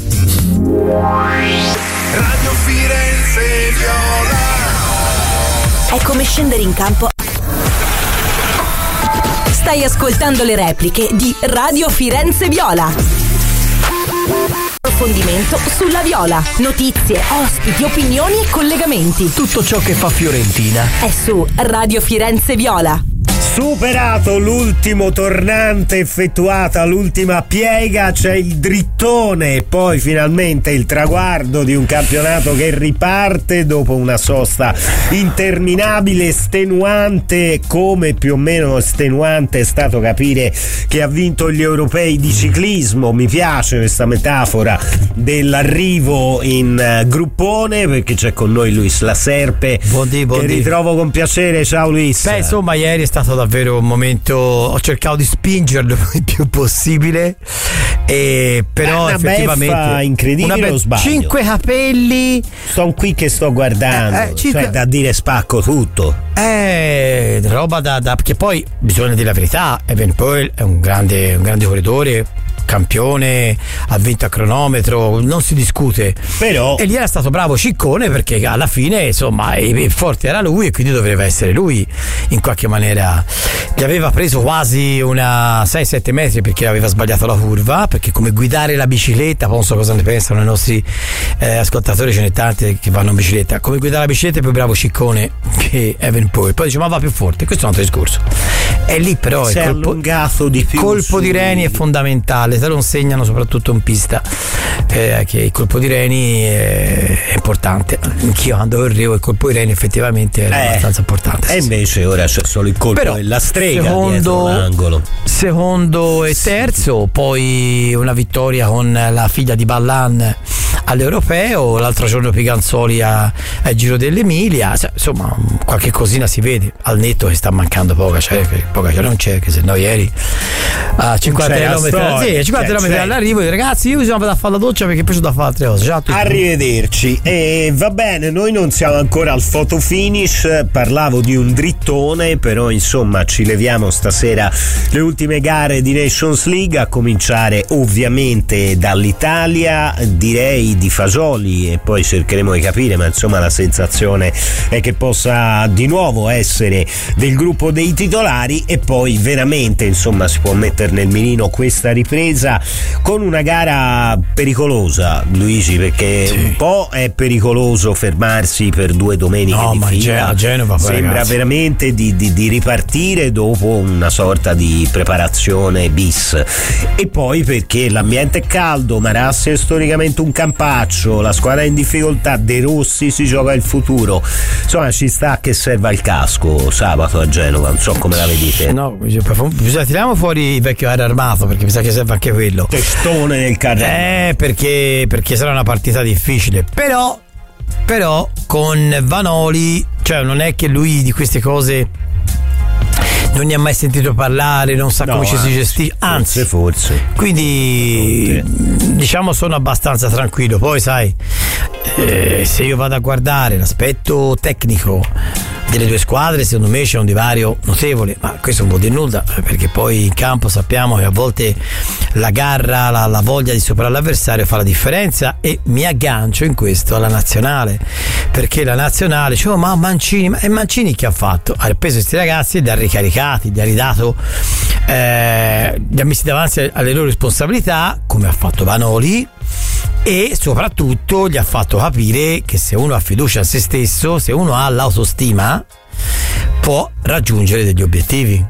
Radio Firenze Viola. È come scendere in campo. Stai ascoltando le repliche di Radio Firenze Viola. Approfondimento sulla Viola. Notizie, ospiti, opinioni e collegamenti. Tutto ciò che fa Fiorentina è su Radio Firenze Viola. Superato l'ultimo tornante, effettuata l'ultima piega, c'è il drittone e poi finalmente il traguardo di un campionato che riparte dopo una sosta interminabile, estenuante, come più o meno estenuante è stato capire che ha vinto gli europei di ciclismo. Mi piace questa metafora dell'arrivo in gruppone, perché c'è con noi Luis La Serpe, che ritrovo con piacere. Ciao Luis. Beh, insomma, ieri è stato davvero un momento, ho cercato di spingerlo il più possibile, però una effettivamente incredibile, o sbaglio? 5 capelli, sto qui che sto guardando, cioè da dire spacco tutto, roba da perché poi bisogna dire la verità, Evan Pearl è un grande corridore, campione, ha vinto a cronometro, non si discute, però e lì era stato bravo Ciccone, perché alla fine insomma il forte era lui e quindi doveva essere lui. In qualche maniera gli aveva preso quasi una 6-7 metri perché aveva sbagliato la curva, perché come guidare la bicicletta, non so cosa ne pensano i nostri ascoltatori, ce ne tanti che vanno in bicicletta, come guidare la bicicletta è più bravo Ciccone che Evan Pearl. Poi dice ma va più forte, questo è un altro discorso, e lì però si è allungato di più, colpo di reni è fondamentale, te lo insegnano soprattutto in pista, che il colpo di reni è importante. Anch'io quando correvo il colpo di reni effettivamente era abbastanza importante, e invece ora c'è solo il colpo della strega dietro l'angolo. Secondo e terzo, poi una vittoria con la figlia di Ballan all'Europeo, l'altro giorno Piganzoli al Giro dell'Emilia, insomma qualche cosina si vede, al netto che sta mancando poca non c'è, che se no ieri a 50 km all'arrivo ragazzi io bisogna andare a fare la doccia perché poi c'ho da fare altre cose. Arrivederci. E va bene, noi non siamo ancora al photo finish, parlavo di un drittone, però insomma ci leviamo stasera le ultime gare di Nations League, a cominciare ovviamente dall'Italia, direi di Fasoli, e poi cercheremo di capire, ma insomma la sensazione è che possa di nuovo essere del gruppo dei titolari, e poi veramente insomma si può mettere nel mirino questa ripresa con una gara pericolosa, Luigi, perché un po' è pericoloso fermarsi per 2 domeniche di fila. A Genova sembra veramente di ripartire dopo una sorta di preparazione bis, e poi perché l'ambiente è caldo, Marassi è storicamente un campaccio, la squadra è in difficoltà, De Rossi si gioca il futuro, insomma ci sta che serva il casco sabato a Genova, non so come la vedete. No, tiriamo fuori il vecchio aereo armato, perché mi sa che serve anche quello, testone nel carrello, perché sarà una partita difficile, però però con Vanoli, cioè non è che lui di queste cose non ne ha mai sentito parlare, non sa come ci si gestisce, anzi forse. Quindi diciamo sono abbastanza tranquillo. Poi sai, se io vado a guardare l'aspetto tecnico delle due squadre, secondo me c'è un divario notevole, ma questo non vuol dire nulla, perché poi in campo sappiamo che a volte la garra, la voglia di superare l'avversario fa la differenza, e mi aggancio in questo alla nazionale, perché la nazionale dice ma Mancini, ma è Mancini che ha fatto? Ha preso questi ragazzi e li ha ricaricati, gli ha ridato, li ha messi davanti alle loro responsabilità, come ha fatto Vanoli, e soprattutto gli ha fatto capire che se uno ha fiducia in se stesso, se uno ha l'autostima, può raggiungere degli obiettivi.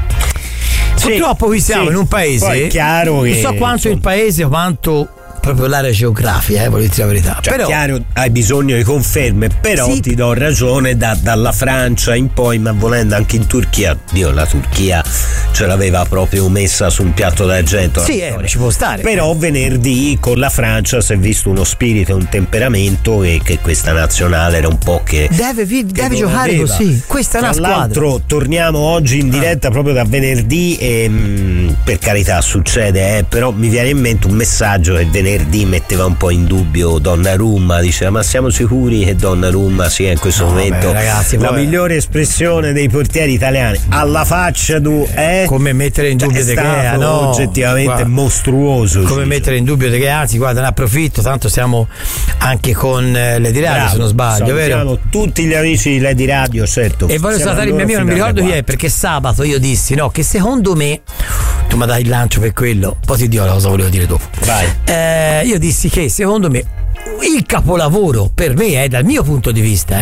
Purtroppo qui siamo in un paese, è chiaro che, non so quanto il paese, quanto proprio l'area geografica, voglio dire la verità. Cioè, però chiaro, hai bisogno di conferme, però sì, ti do ragione, dalla Francia in poi, ma volendo anche in Turchia, la Turchia ce l'aveva proprio messa su un piatto d'argento. Sì, ci può stare. Però venerdì con la Francia si è visto uno spirito e un temperamento, e che questa nazionale era un po' che deve giocare aveva. Così. Questa è una squadra. Tra l'altro torniamo oggi in diretta proprio da venerdì, e per carità succede, però mi viene in mente un messaggio che venerdì metteva un po' in dubbio Donnarumma, diceva ma siamo sicuri che Donnarumma sia in questo momento ragazzi, la migliore espressione dei portieri italiani? Alla faccia come mettere in dubbio De Gea, no? Oggettivamente mostruoso, come mettere in dubbio De Gea, anzi guarda, ne approfitto, tanto siamo anche con Lady Radio, se non sbaglio, vero? Tutti gli amici di Lady Radio, certo, e voglio salutare il mio amico, non mi ricordo chi è, perché sabato io dissi che secondo me tu mi dai il lancio per quello, poi ti dico la cosa volevo dire dopo. Vai. Io dissi che secondo me il capolavoro per me, dal mio punto di vista,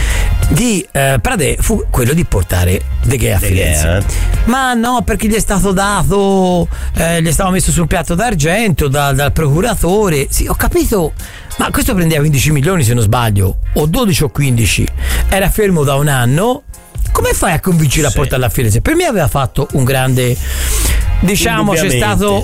di Pradè fu quello di portare De Gea a Firenze. Ma no, perché gli è stato dato, gli è stato messo sul piatto d'argento dal procuratore. Sì, ho capito, ma questo prendeva 15 milioni se non sbaglio, o 12 o 15, era fermo da un anno. Come fai a convincere a portarla a Firenze? Per me aveva fatto un grande, diciamo, c'è stato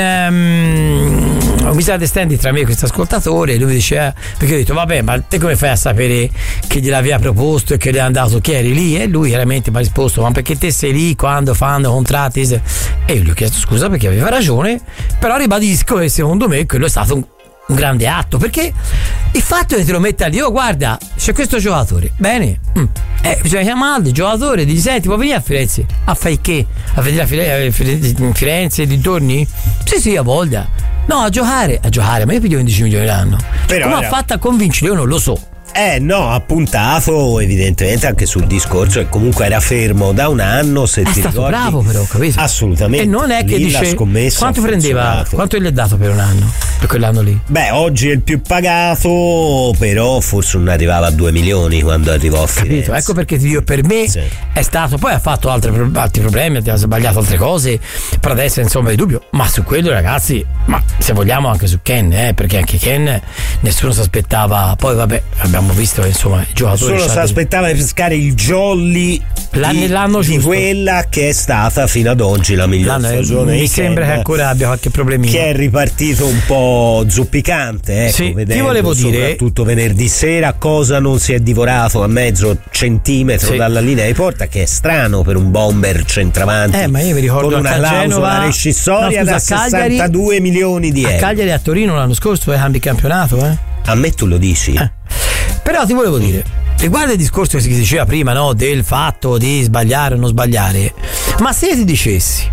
un misunderstanding tra me e questo ascoltatore, e lui mi diceva, perché ho detto vabbè, ma te come fai a sapere che gliel'aveva proposto e che gli è andato, che eri lì? E lui chiaramente mi ha risposto, ma perché te sei lì quando fanno contratti? E io gli ho chiesto scusa perché aveva ragione, però ribadisco che secondo me quello è stato un grande atto, perché il fatto che te lo metta lì, guarda, c'è questo giocatore, bene, bisogna chiamarlo, il giocatore, gli senti, può venire a Firenze? A fai che? A vedere Firenze e dintorni? Sì, a voglia. No, a giocare, ma io piglio 15 milioni l'anno. Però come ha fatto a convincere? Io non lo so. No, ha puntato evidentemente anche sul discorso che comunque era fermo da un anno, se ti ricordi. È stato bravo però, capito? Assolutamente. E non è che dice quanto prendeva, quanto gli è dato per un anno, per quell'anno lì? Beh, oggi è il più pagato, però forse non arrivava a 2 milioni quando arrivò a Firenze. Capito? Ecco perché ti dico, per me è stato, poi ha fatto altri problemi, ha sbagliato altre cose, per adesso insomma è dubbio, ma su quello ragazzi, ma se vogliamo anche su Ken, perché anche Ken nessuno si aspettava, poi vabbè, abbiamo visto insomma i giocatori solo si aspettava di pescare il jolly l'anno di quella che è stata fino ad oggi la migliore stagione. Mi sembra che ancora abbia qualche problemino, che è ripartito un po' zoppicante, ecco, sì, ti volevo dire soprattutto venerdì sera cosa non si è divorato a mezzo centimetro dalla linea di porta, che è strano per un bomber centravanti, ma io mi ricordo con una clausola rescissoria da 62 milioni di euro. A Cagliari e a Torino l'anno scorso cambi campionato, a me tu lo dici? Però ti volevo dire, riguardo il discorso che si diceva prima, no, del fatto di sbagliare o non sbagliare, ma se ti dicessi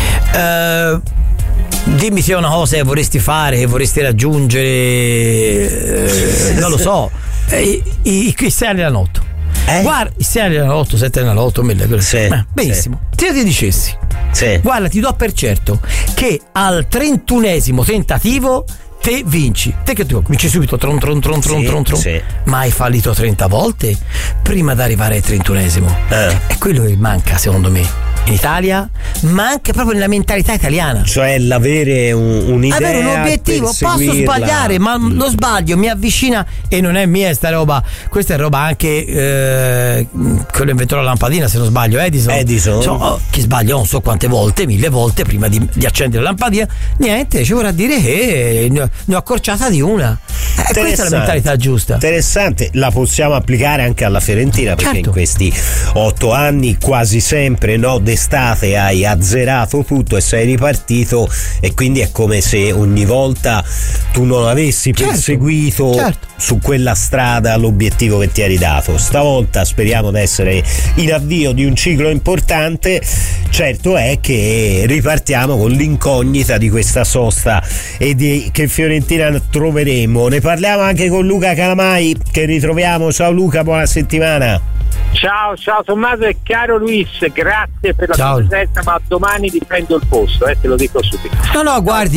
dimmi se è una cosa che vorresti fare, che vorresti raggiungere, non lo so, i cristiani della Lotto, guarda, i cristiani della Lotto, 7 nella Lotto, 1000 benissimo, se io ti dicessi guarda, ti do per certo che al 31esimo tentativo te vinci, te che tu vinci subito tron, ma hai fallito 30 volte prima di arrivare al 31esimo. È quello che manca secondo me in Italia, ma anche proprio nella mentalità italiana, cioè l'avere un'idea, avere un obiettivo. Posso sbagliare, ma lo sbaglio mi avvicina, e non è mia sta roba, questa è roba anche quello inventò la lampadina, se non sbaglio, Edison. Che sbagliò non so quante volte, 1000 volte prima di accendere la lampadina. Niente, ci vorrà dire che ne ho accorciata di una. Questa è la mentalità giusta. Interessante, la possiamo applicare anche alla Fiorentina, perché in questi 8 anni quasi sempre d'estate hai azzerato tutto e sei ripartito, e quindi è come se ogni volta tu non avessi perseguito su quella strada l'obiettivo che ti eri dato. Stavolta speriamo di essere in avvio di un ciclo importante. Certo è che ripartiamo con l'incognita di questa sosta e di che Fiorentina troveremo. Ne parliamo anche con Luca Calamai, che ritroviamo. Ciao Luca, buona settimana. Ciao Tommaso e caro Luis, grazie per la tua presenza, ma domani ti prendo il posto, te lo dico subito. No, guardi,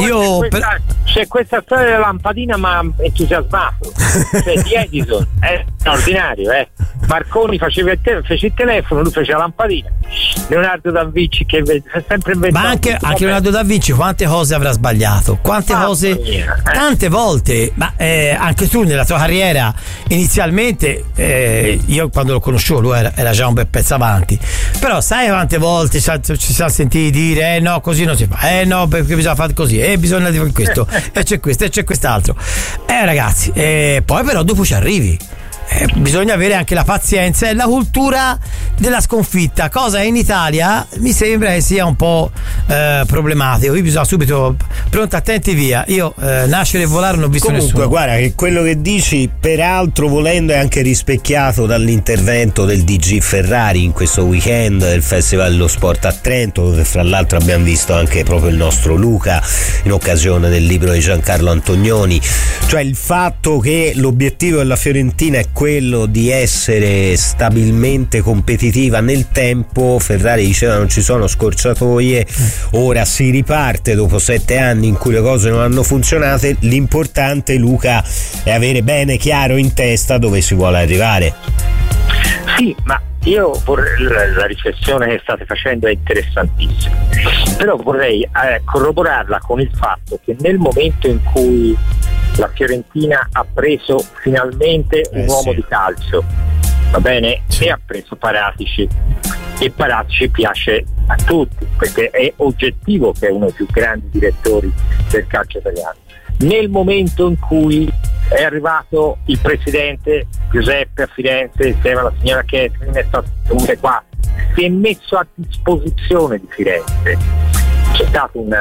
c'è questa storia della lampadina, ma entusiasmato. Di Edison, è straordinario, Marconi fece il telefono, lui fece la lampadina. Leonardo da Vinci, che è sempre inventato. Ma anche Leonardo da Vinci quante cose avrà sbagliato, quante cose, tante volte. Ma anche tu nella tua carriera inizialmente, io quando lo conoscevo lui era già un bel pezzo avanti, però sai quante volte ci siamo sentiti dire no, così non si fa, no, perché bisogna fare così, bisogna fare questo, e c'è questo e c'è quest'altro, ragazzi, poi però dopo ci arrivi. Bisogna avere anche la pazienza e la cultura della sconfitta, cosa in Italia mi sembra che sia un po' problematico. Qui bisogna subito pronti, attenti, via. Io nascere e volare non ho visto nessuno. Comunque guarda che quello che dici, peraltro volendo, è anche rispecchiato dall'intervento del DG Ferrari in questo weekend del Festival dello Sport a Trento, dove fra l'altro abbiamo visto anche proprio il nostro Luca in occasione del libro di Giancarlo Antonioni. Cioè il fatto che l'obiettivo della Fiorentina è quello di essere stabilmente competitiva nel tempo. Ferrari diceva non ci sono scorciatoie, ora si riparte dopo 7 anni in cui le cose non hanno funzionato. L'importante, Luca, è avere bene chiaro in testa dove si vuole arrivare. Sì, ma la riflessione che state facendo è interessantissima, però vorrei corroborarla con il fatto che nel momento in cui la Fiorentina ha preso finalmente un uomo di calcio, va bene, e ha preso Paratici, e Paratici piace a tutti perché è oggettivo che è uno dei più grandi direttori del calcio italiano. Nel momento in cui è arrivato il presidente Giuseppe a Firenze insieme alla signora Catherine, è stato qua, si è messo a disposizione di Firenze. C'è stato un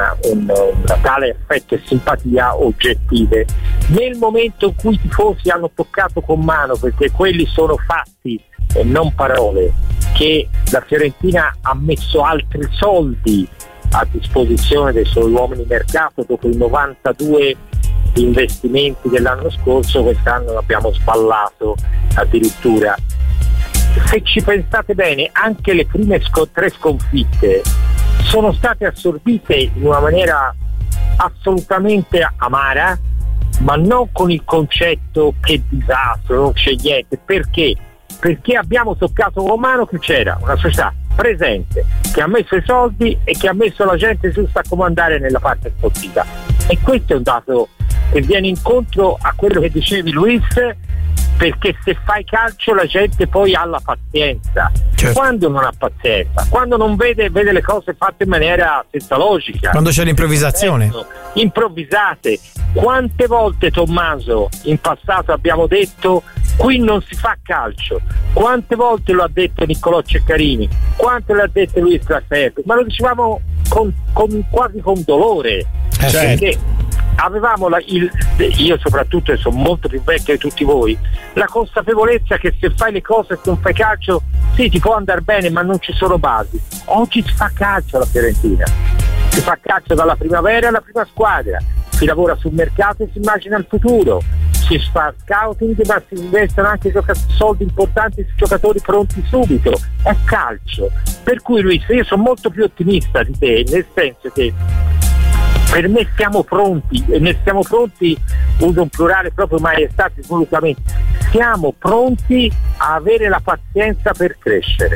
tale affetto e simpatia oggettive. Nel momento in cui i tifosi hanno toccato con mano, perché quelli sono fatti e non parole, che la Fiorentina ha messo altri soldi a disposizione dei suoi uomini mercato dopo i 92 investimenti dell'anno scorso, quest'anno l'abbiamo sballato addirittura. Se ci pensate bene, anche le prime 3 sconfitte sono state assorbite in una maniera assolutamente amara, ma non con il concetto che disastro, non c'è niente. Perché? Perché abbiamo toccato con mano che c'era una società presente che ha messo i soldi e che ha messo la gente giusta a comandare nella parte sportiva, e questo è un dato che viene incontro a quello che dicevi Luis, perché se fai calcio la gente poi ha la pazienza. Quando non ha pazienza, quando non vede le cose fatte in maniera senza logica, quando c'è l'improvvisazione, improvvisate. Quante volte, Tommaso, in passato abbiamo detto qui non si fa calcio? Quante volte lo ha detto Niccolò Ceccarini? Quante lo ha detto Luis Traferto? Ma lo dicevamo quasi con dolore, perché avevamo io soprattutto, e sono molto più vecchio di tutti voi, la consapevolezza che se fai le cose e non fai calcio, sì, ti può andare bene, ma non ci sono basi. Oggi si fa calcio alla Fiorentina, si fa calcio dalla primavera alla prima squadra, si lavora sul mercato e si immagina il futuro, si fa scouting, ma si investono anche soldi importanti su giocatori pronti subito. È calcio, per cui Luis, io sono molto più ottimista di te, nel senso che per me siamo pronti, e ne siamo pronti, uso un plurale proprio maiestati volutamente, siamo pronti a avere la pazienza per crescere.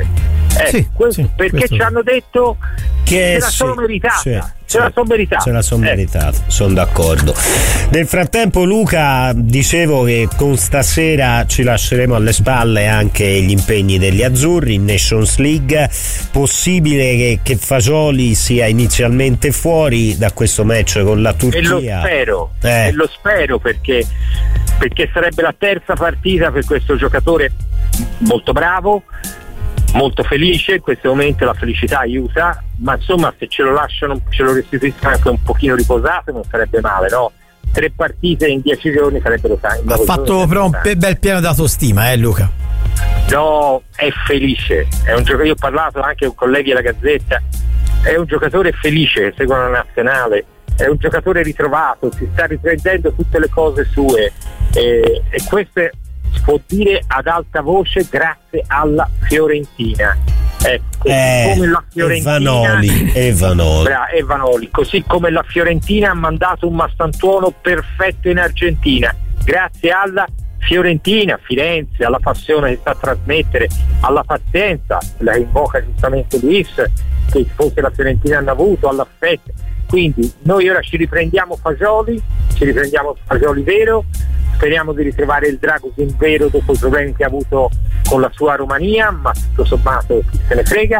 Perché ci hanno detto che se la sono meritata. Ce la sono meritata, sono d'accordo. Nel frattempo, Luca, dicevo che con stasera ci lasceremo alle spalle anche gli impegni degli azzurri in Nations League. Possibile che Fagioli sia inizialmente fuori da questo match con la Turchia? E lo spero perché perché sarebbe la terza partita per questo giocatore molto bravo, molto felice. In questo momento la felicità aiuta, ma insomma se ce lo lasciano, ce lo restituiscono anche un pochino riposato, non sarebbe male, no? 3 partite in 10 giorni sarebbero tanti. Ha fatto però un bel piano d'autostima, Luca? No, è felice, è un giocatore, io ho parlato anche con colleghi della Gazzetta, è un giocatore felice, segue la nazionale, è un giocatore ritrovato, si sta riprendendo tutte le cose sue, e questo si può dire ad alta voce grazie alla Fiorentina. Come la Fiorentina e Vanoli, così come la Fiorentina ha mandato un Mastantuono perfetto in Argentina, grazie alla Fiorentina, Firenze, alla passione che sa trasmettere, alla pazienza, la invoca giustamente Luis, che i tifosi della Fiorentina hanno avuto, all'affetto. Quindi noi ora ci riprendiamo Fagioli vero, speriamo di ritrovare il Dragusin vero dopo i problemi che ha avuto con la sua Romania, ma tutto sommato chi se ne frega.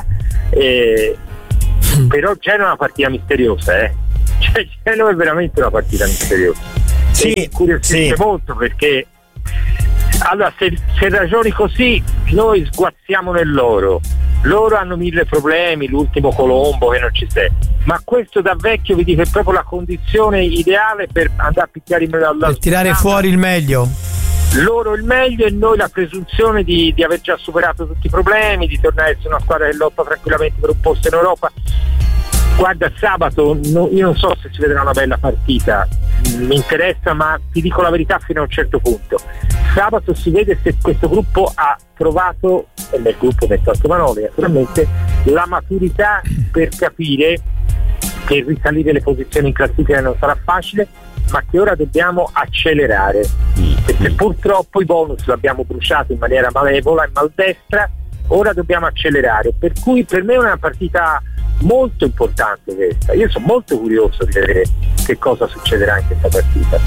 Però Genoa è una partita misteriosa, cioè Genoa è veramente una partita misteriosa. Sì, incuriosisce molto, perché allora se ragioni così noi sguazziamo nell'oro. Loro hanno 1000 problemi, l'ultimo Colombo che non ci sei, ma questo da vecchio vi dico è proprio la condizione ideale per andare a picchiare in mezzo alla per tirare fuori il meglio. Loro il meglio e noi la presunzione di aver già superato tutti i problemi, di tornare a essere una squadra che lotta tranquillamente per un posto in Europa. Guarda, sabato io non so se si vedrà una bella partita, mi interessa, ma ti dico la verità fino a un certo punto. Sabato si vede se questo gruppo ha trovato, e nel gruppo metto anche Vanoli naturalmente, la maturità per capire che risalire le posizioni in classifica non sarà facile, ma che ora dobbiamo accelerare, perché purtroppo i bonus l'abbiamo bruciato in maniera malevola e maldestra, ora dobbiamo accelerare, per cui per me è una partita molto importante questa. Io sono molto curioso di vedere che cosa succederà in questa partita,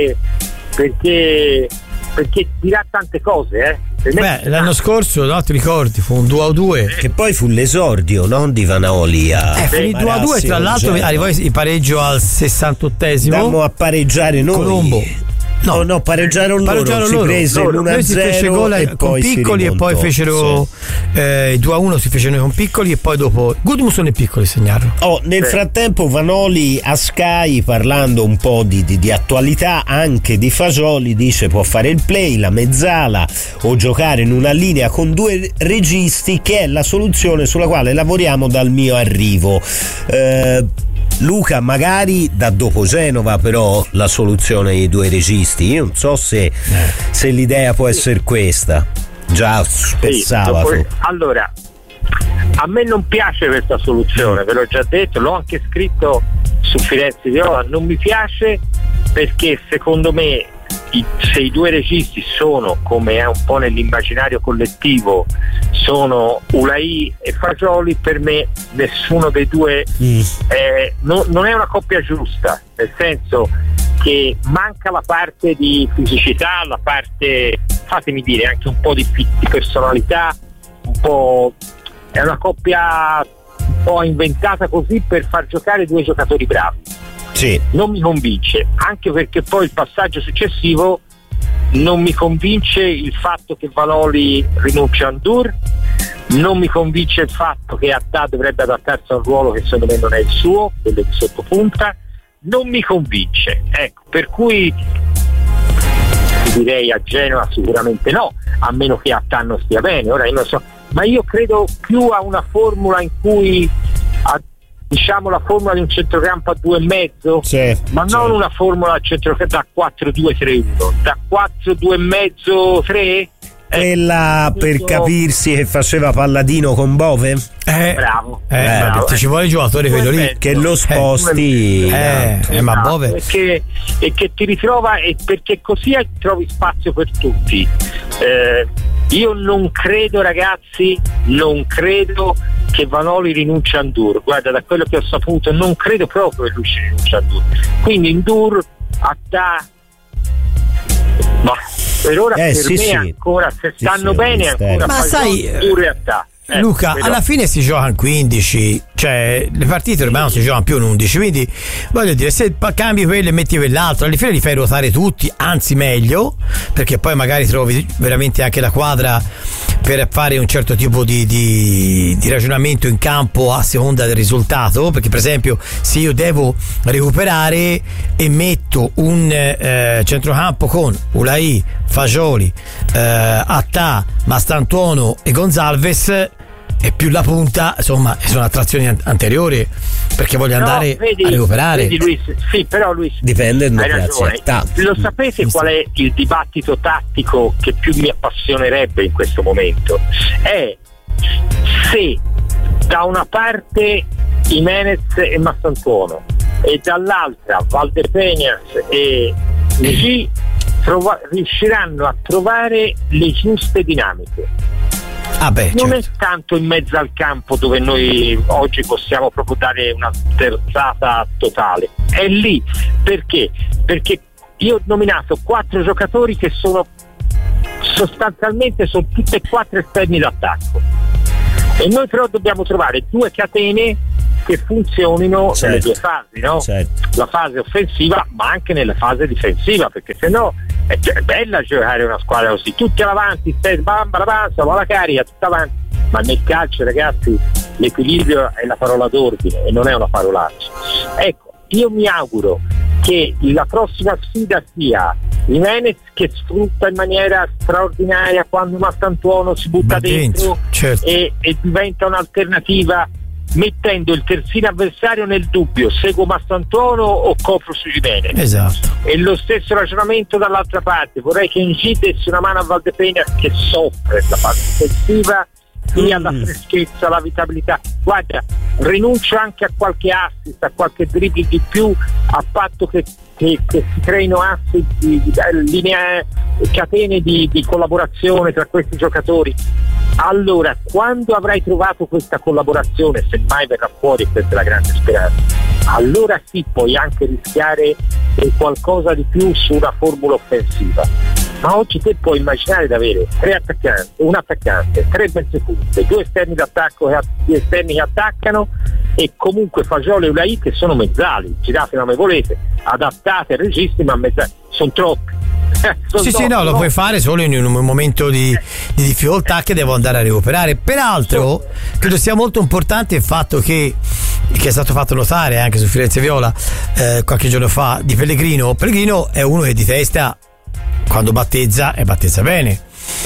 perché dirà tante cose, l'anno scorso, no, ti ricordi, fu un 2-2 che poi fu l'esordio, non di Vanoli finì 2-2, tra l'altro arrivò in pareggio al 68esimo, andammo a pareggiare noi Colombo. No, pareggiarono loro. Si prese l'1-0 si fece gol e con poi Piccoli e poi fecero 2-1, si fecero con Piccoli e poi dopo Gudmundsson e Piccoli segnarono. Nel frattempo Vanoli a Sky, parlando un po' di attualità anche di Fagioli, dice può fare il play, la mezzala o giocare in una linea con 2 registi, che è la soluzione sulla quale lavoriamo dal mio arrivo. Luca, magari da dopo Genova però la soluzione dei 2 registi, io non so se l'idea può essere questa già per sabato. Allora, a me non piace questa soluzione, ve l'ho già detto, l'ho anche scritto su Firenze Viola, non mi piace perché secondo me se i 2 registi sono, come è un po' nell'immaginario collettivo, sono Ulai e Fagioli, per me nessuno dei 2 non è una coppia giusta, nel senso che manca la parte di fisicità, la parte, fatemi dire, anche un po' di personalità, un po', è una coppia un po' inventata così per far giocare 2 giocatori bravi. Sì. Non mi convince, anche perché poi il passaggio successivo non mi convince il fatto che Vanoli rinuncia a Ndur, non mi convince il fatto che Haddad dovrebbe adattarsi a un ruolo che secondo me non è il suo, quello di sottopunta, non mi convince, ecco, per cui direi a Genova sicuramente no, a meno che Haddad non stia bene, ora io non so, ma io credo più a una formula in cui diciamo la formula di un centrocampo a 2,5, ma non una formula a centrocampo da 4-2-3-1, da 4-2,5-3. Quella per capirsi che faceva Palladino con Bove? Bravo. Ti ci vuole il giocatore quello lì che lo sposti ma Bove e che ti ritrova, e perché così trovi spazio per tutti. Io non credo, ragazzi, che Vanoli rinuncia a Ndur. Guarda, da quello che ho saputo non credo proprio che lui ci rinuncia a Ndur, quindi Ndur per ora per me ancora, se stanno bene ancora, ma sai Ndur e Haddad. Luca, alla fine si gioca in 15, cioè le partite ormai non si giocano più in 11, quindi voglio dire, se cambi quello e metti quell'altro, alla fine li fai ruotare tutti, anzi meglio, perché poi magari trovi veramente anche la quadra per fare un certo tipo di ragionamento in campo a seconda del risultato, perché per esempio se io devo recuperare e metto un centrocampo con Ulai, Fagioli, Attà, Mastantuono e Gonzalez, e più la punta, insomma, sono attrazioni anteriori, perché voglio andare a recuperare. Vedi, Luis, sì, però Luis, dipende da lo sapete qual è il dibattito tattico che più mi appassionerebbe in questo momento? È se da una parte Jimenez e Mastantuono e dall'altra Valdepeñas e G riusciranno a trovare le giuste dinamiche. Non è tanto in mezzo al campo dove noi oggi possiamo proprio dare una terzata totale, è lì. Perché io ho nominato 4 giocatori che sono sostanzialmente tutte e 4 esterni d'attacco, e noi però dobbiamo trovare 2 catene che funzionino nelle due fasi, no? La fase offensiva ma anche nella fase difensiva, perché sennò è bella giocare una squadra così, tutti avanti, bamba, la carica, tutta avanti, ma nel calcio, ragazzi, l'equilibrio è la parola d'ordine e non è una parolaccia. Ecco, io mi auguro che la prossima sfida sia Jimenez, che sfrutta in maniera straordinaria quando Mastantuono si butta dentro e diventa un'alternativa, mettendo il terzino avversario nel dubbio: seguo Mastantuono o copro su Jimenez. Esatto. E lo stesso ragionamento dall'altra parte, vorrei che Ng desse una mano a Valdepeñas, che soffre la parte difensiva, sia la freschezza, la vitalità. Guarda, rinuncio anche a qualche assist, a qualche dribbling di più, a patto che si creino assi linee, catene di collaborazione tra questi giocatori. Allora, quando avrai trovato questa collaborazione, se mai verrà fuori, questa è la grande speranza, allora sì, puoi anche rischiare qualcosa di più su una formula offensiva. Ma oggi te puoi immaginare di avere 3 attaccanti, un attaccante, 3 mezze punte, 2 esterni d'attacco, 2 esterni che attaccano, e comunque Fagioli e Ulai che sono mezzali, girate come volete, adattate ai registri, ma mezzali, sono troppi. Lo puoi fare solo in un momento di difficoltà che devo andare a recuperare. Peraltro credo sia molto importante il fatto che è stato fatto notare anche su Firenze Viola qualche giorno fa di Pellegrino è uno che di testa, quando battezza bene,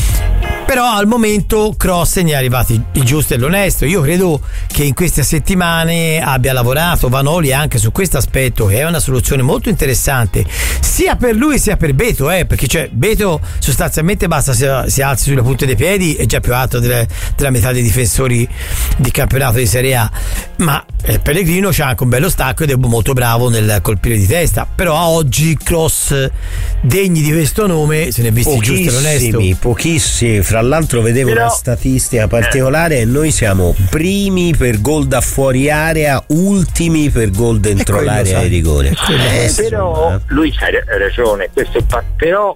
però al momento Cross ne è arrivati il giusto e l'onesto. Io credo che in queste settimane abbia lavorato Vanoli anche su questo aspetto, che è una soluzione molto interessante sia per lui sia per Beto, perché Beto sostanzialmente basta si alzi sulle punte dei piedi, è già più alto della metà dei difensori di campionato di Serie A, ma Pellegrino c'ha anche un bello stacco ed è molto bravo nel colpire di testa. Però a oggi Cross degni di questo nome se ne è visti il giusto e l'onesto pochissimi. Fra l'altro vedevo una statistica particolare: noi siamo primi per gol da fuori area, ultimi per gol dentro l'area di rigore. Però lui ha ragione, però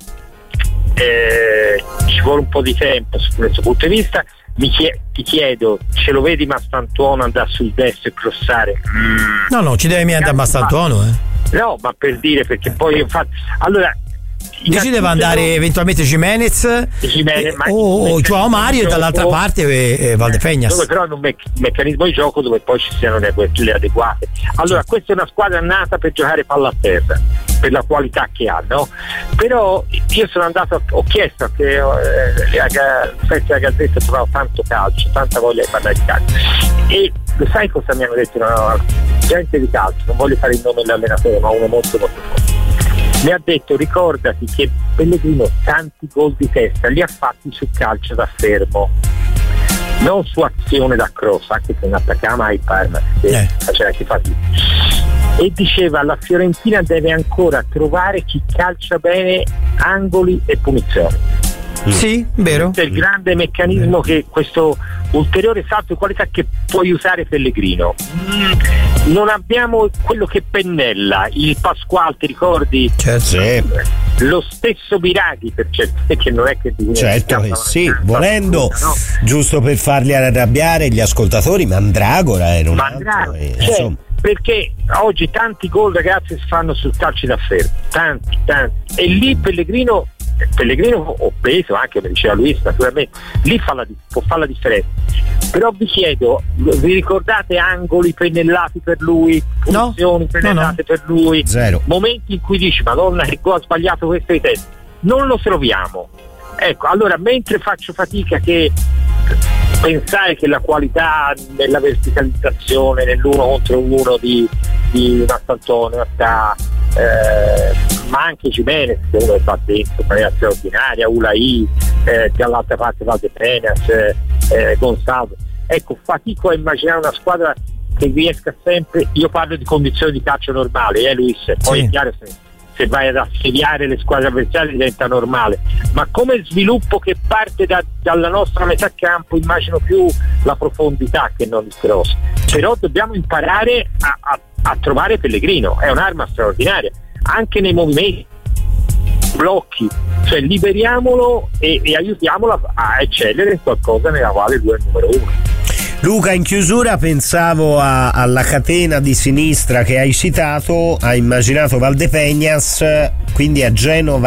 ci vuole un po' di tempo su questo punto di vista. Ti chiedo, ce lo vedi Mastantuono andare sul destro e crossare? No, ci deve andare Mastantuono, No, ma per dire, perché poi infatti allora dici deve andare eventualmente Jimenez o Joao Mario, e dall'altra parte Valdepeñas, però in un meccanismo di gioco dove poi ci siano le adeguate. Allora questa è una squadra nata per giocare palla a terra, per la qualità che ha, no? Però io sono andato, ho chiesto che la Gazzetta trovavo tanto calcio, tanta voglia di parlare di calcio, e lo sai cosa mi hanno detto? Gente di calcio, non voglio fare il nome dell'allenatore, ma uno molto molto forte, mi ha detto: ricordati che Pellegrino tanti gol di testa li ha fatti su calcio da fermo, non su azione da cross, anche se non attaccava mai Parma, faceva anche fatica. E diceva: la Fiorentina deve ancora trovare chi calcia bene angoli e punizioni. Sì, vero. Questo è il grande meccanismo, che questo ulteriore salto di qualità che puoi usare Pellegrino. Non abbiamo quello che pennella, il Pasquale, ti ricordi? Certo. lo stesso Biraghi, perché non è che certo che sì, volendo, no? Giusto per farli arrabbiare gli ascoltatori, Mandragora era un altro, perché oggi tanti gol, ragazzi, si fanno sul calcio da ferro, tanti, e lì Pellegrino peso anche, come diceva Luis, naturalmente lì può fare la differenza. Però vi chiedo, vi ricordate angoli pennellati per lui, punizioni pennellate per lui? Zero. Momenti in cui dici Madonna che gol ha sbagliato questo di testa, non lo troviamo. Ecco, allora mentre faccio fatica che pensare che la qualità nella verticalizzazione, nell'uno contro uno di Marcantonio sta, ma anche Gimenez, che uno fa dentro, maniera straordinaria, Ulai, dall'altra parte Valdepenas, Gonzalo. Ecco, fatico a immaginare una squadra che riesca sempre, io parlo di condizioni di calcio normali, Luis, poi sì. È chiaro se vai ad assediare le squadre avversarie diventa normale, ma come sviluppo che parte dalla nostra metà campo immagino più la profondità che non il cross, però dobbiamo imparare a trovare Pellegrino, è un'arma straordinaria anche nei movimenti, blocchi, cioè liberiamolo e aiutiamolo a eccellere in qualcosa nella quale lui è il numero uno. Luca, in chiusura pensavo alla catena di sinistra che hai citato, hai immaginato Valdepeñas, quindi a Genova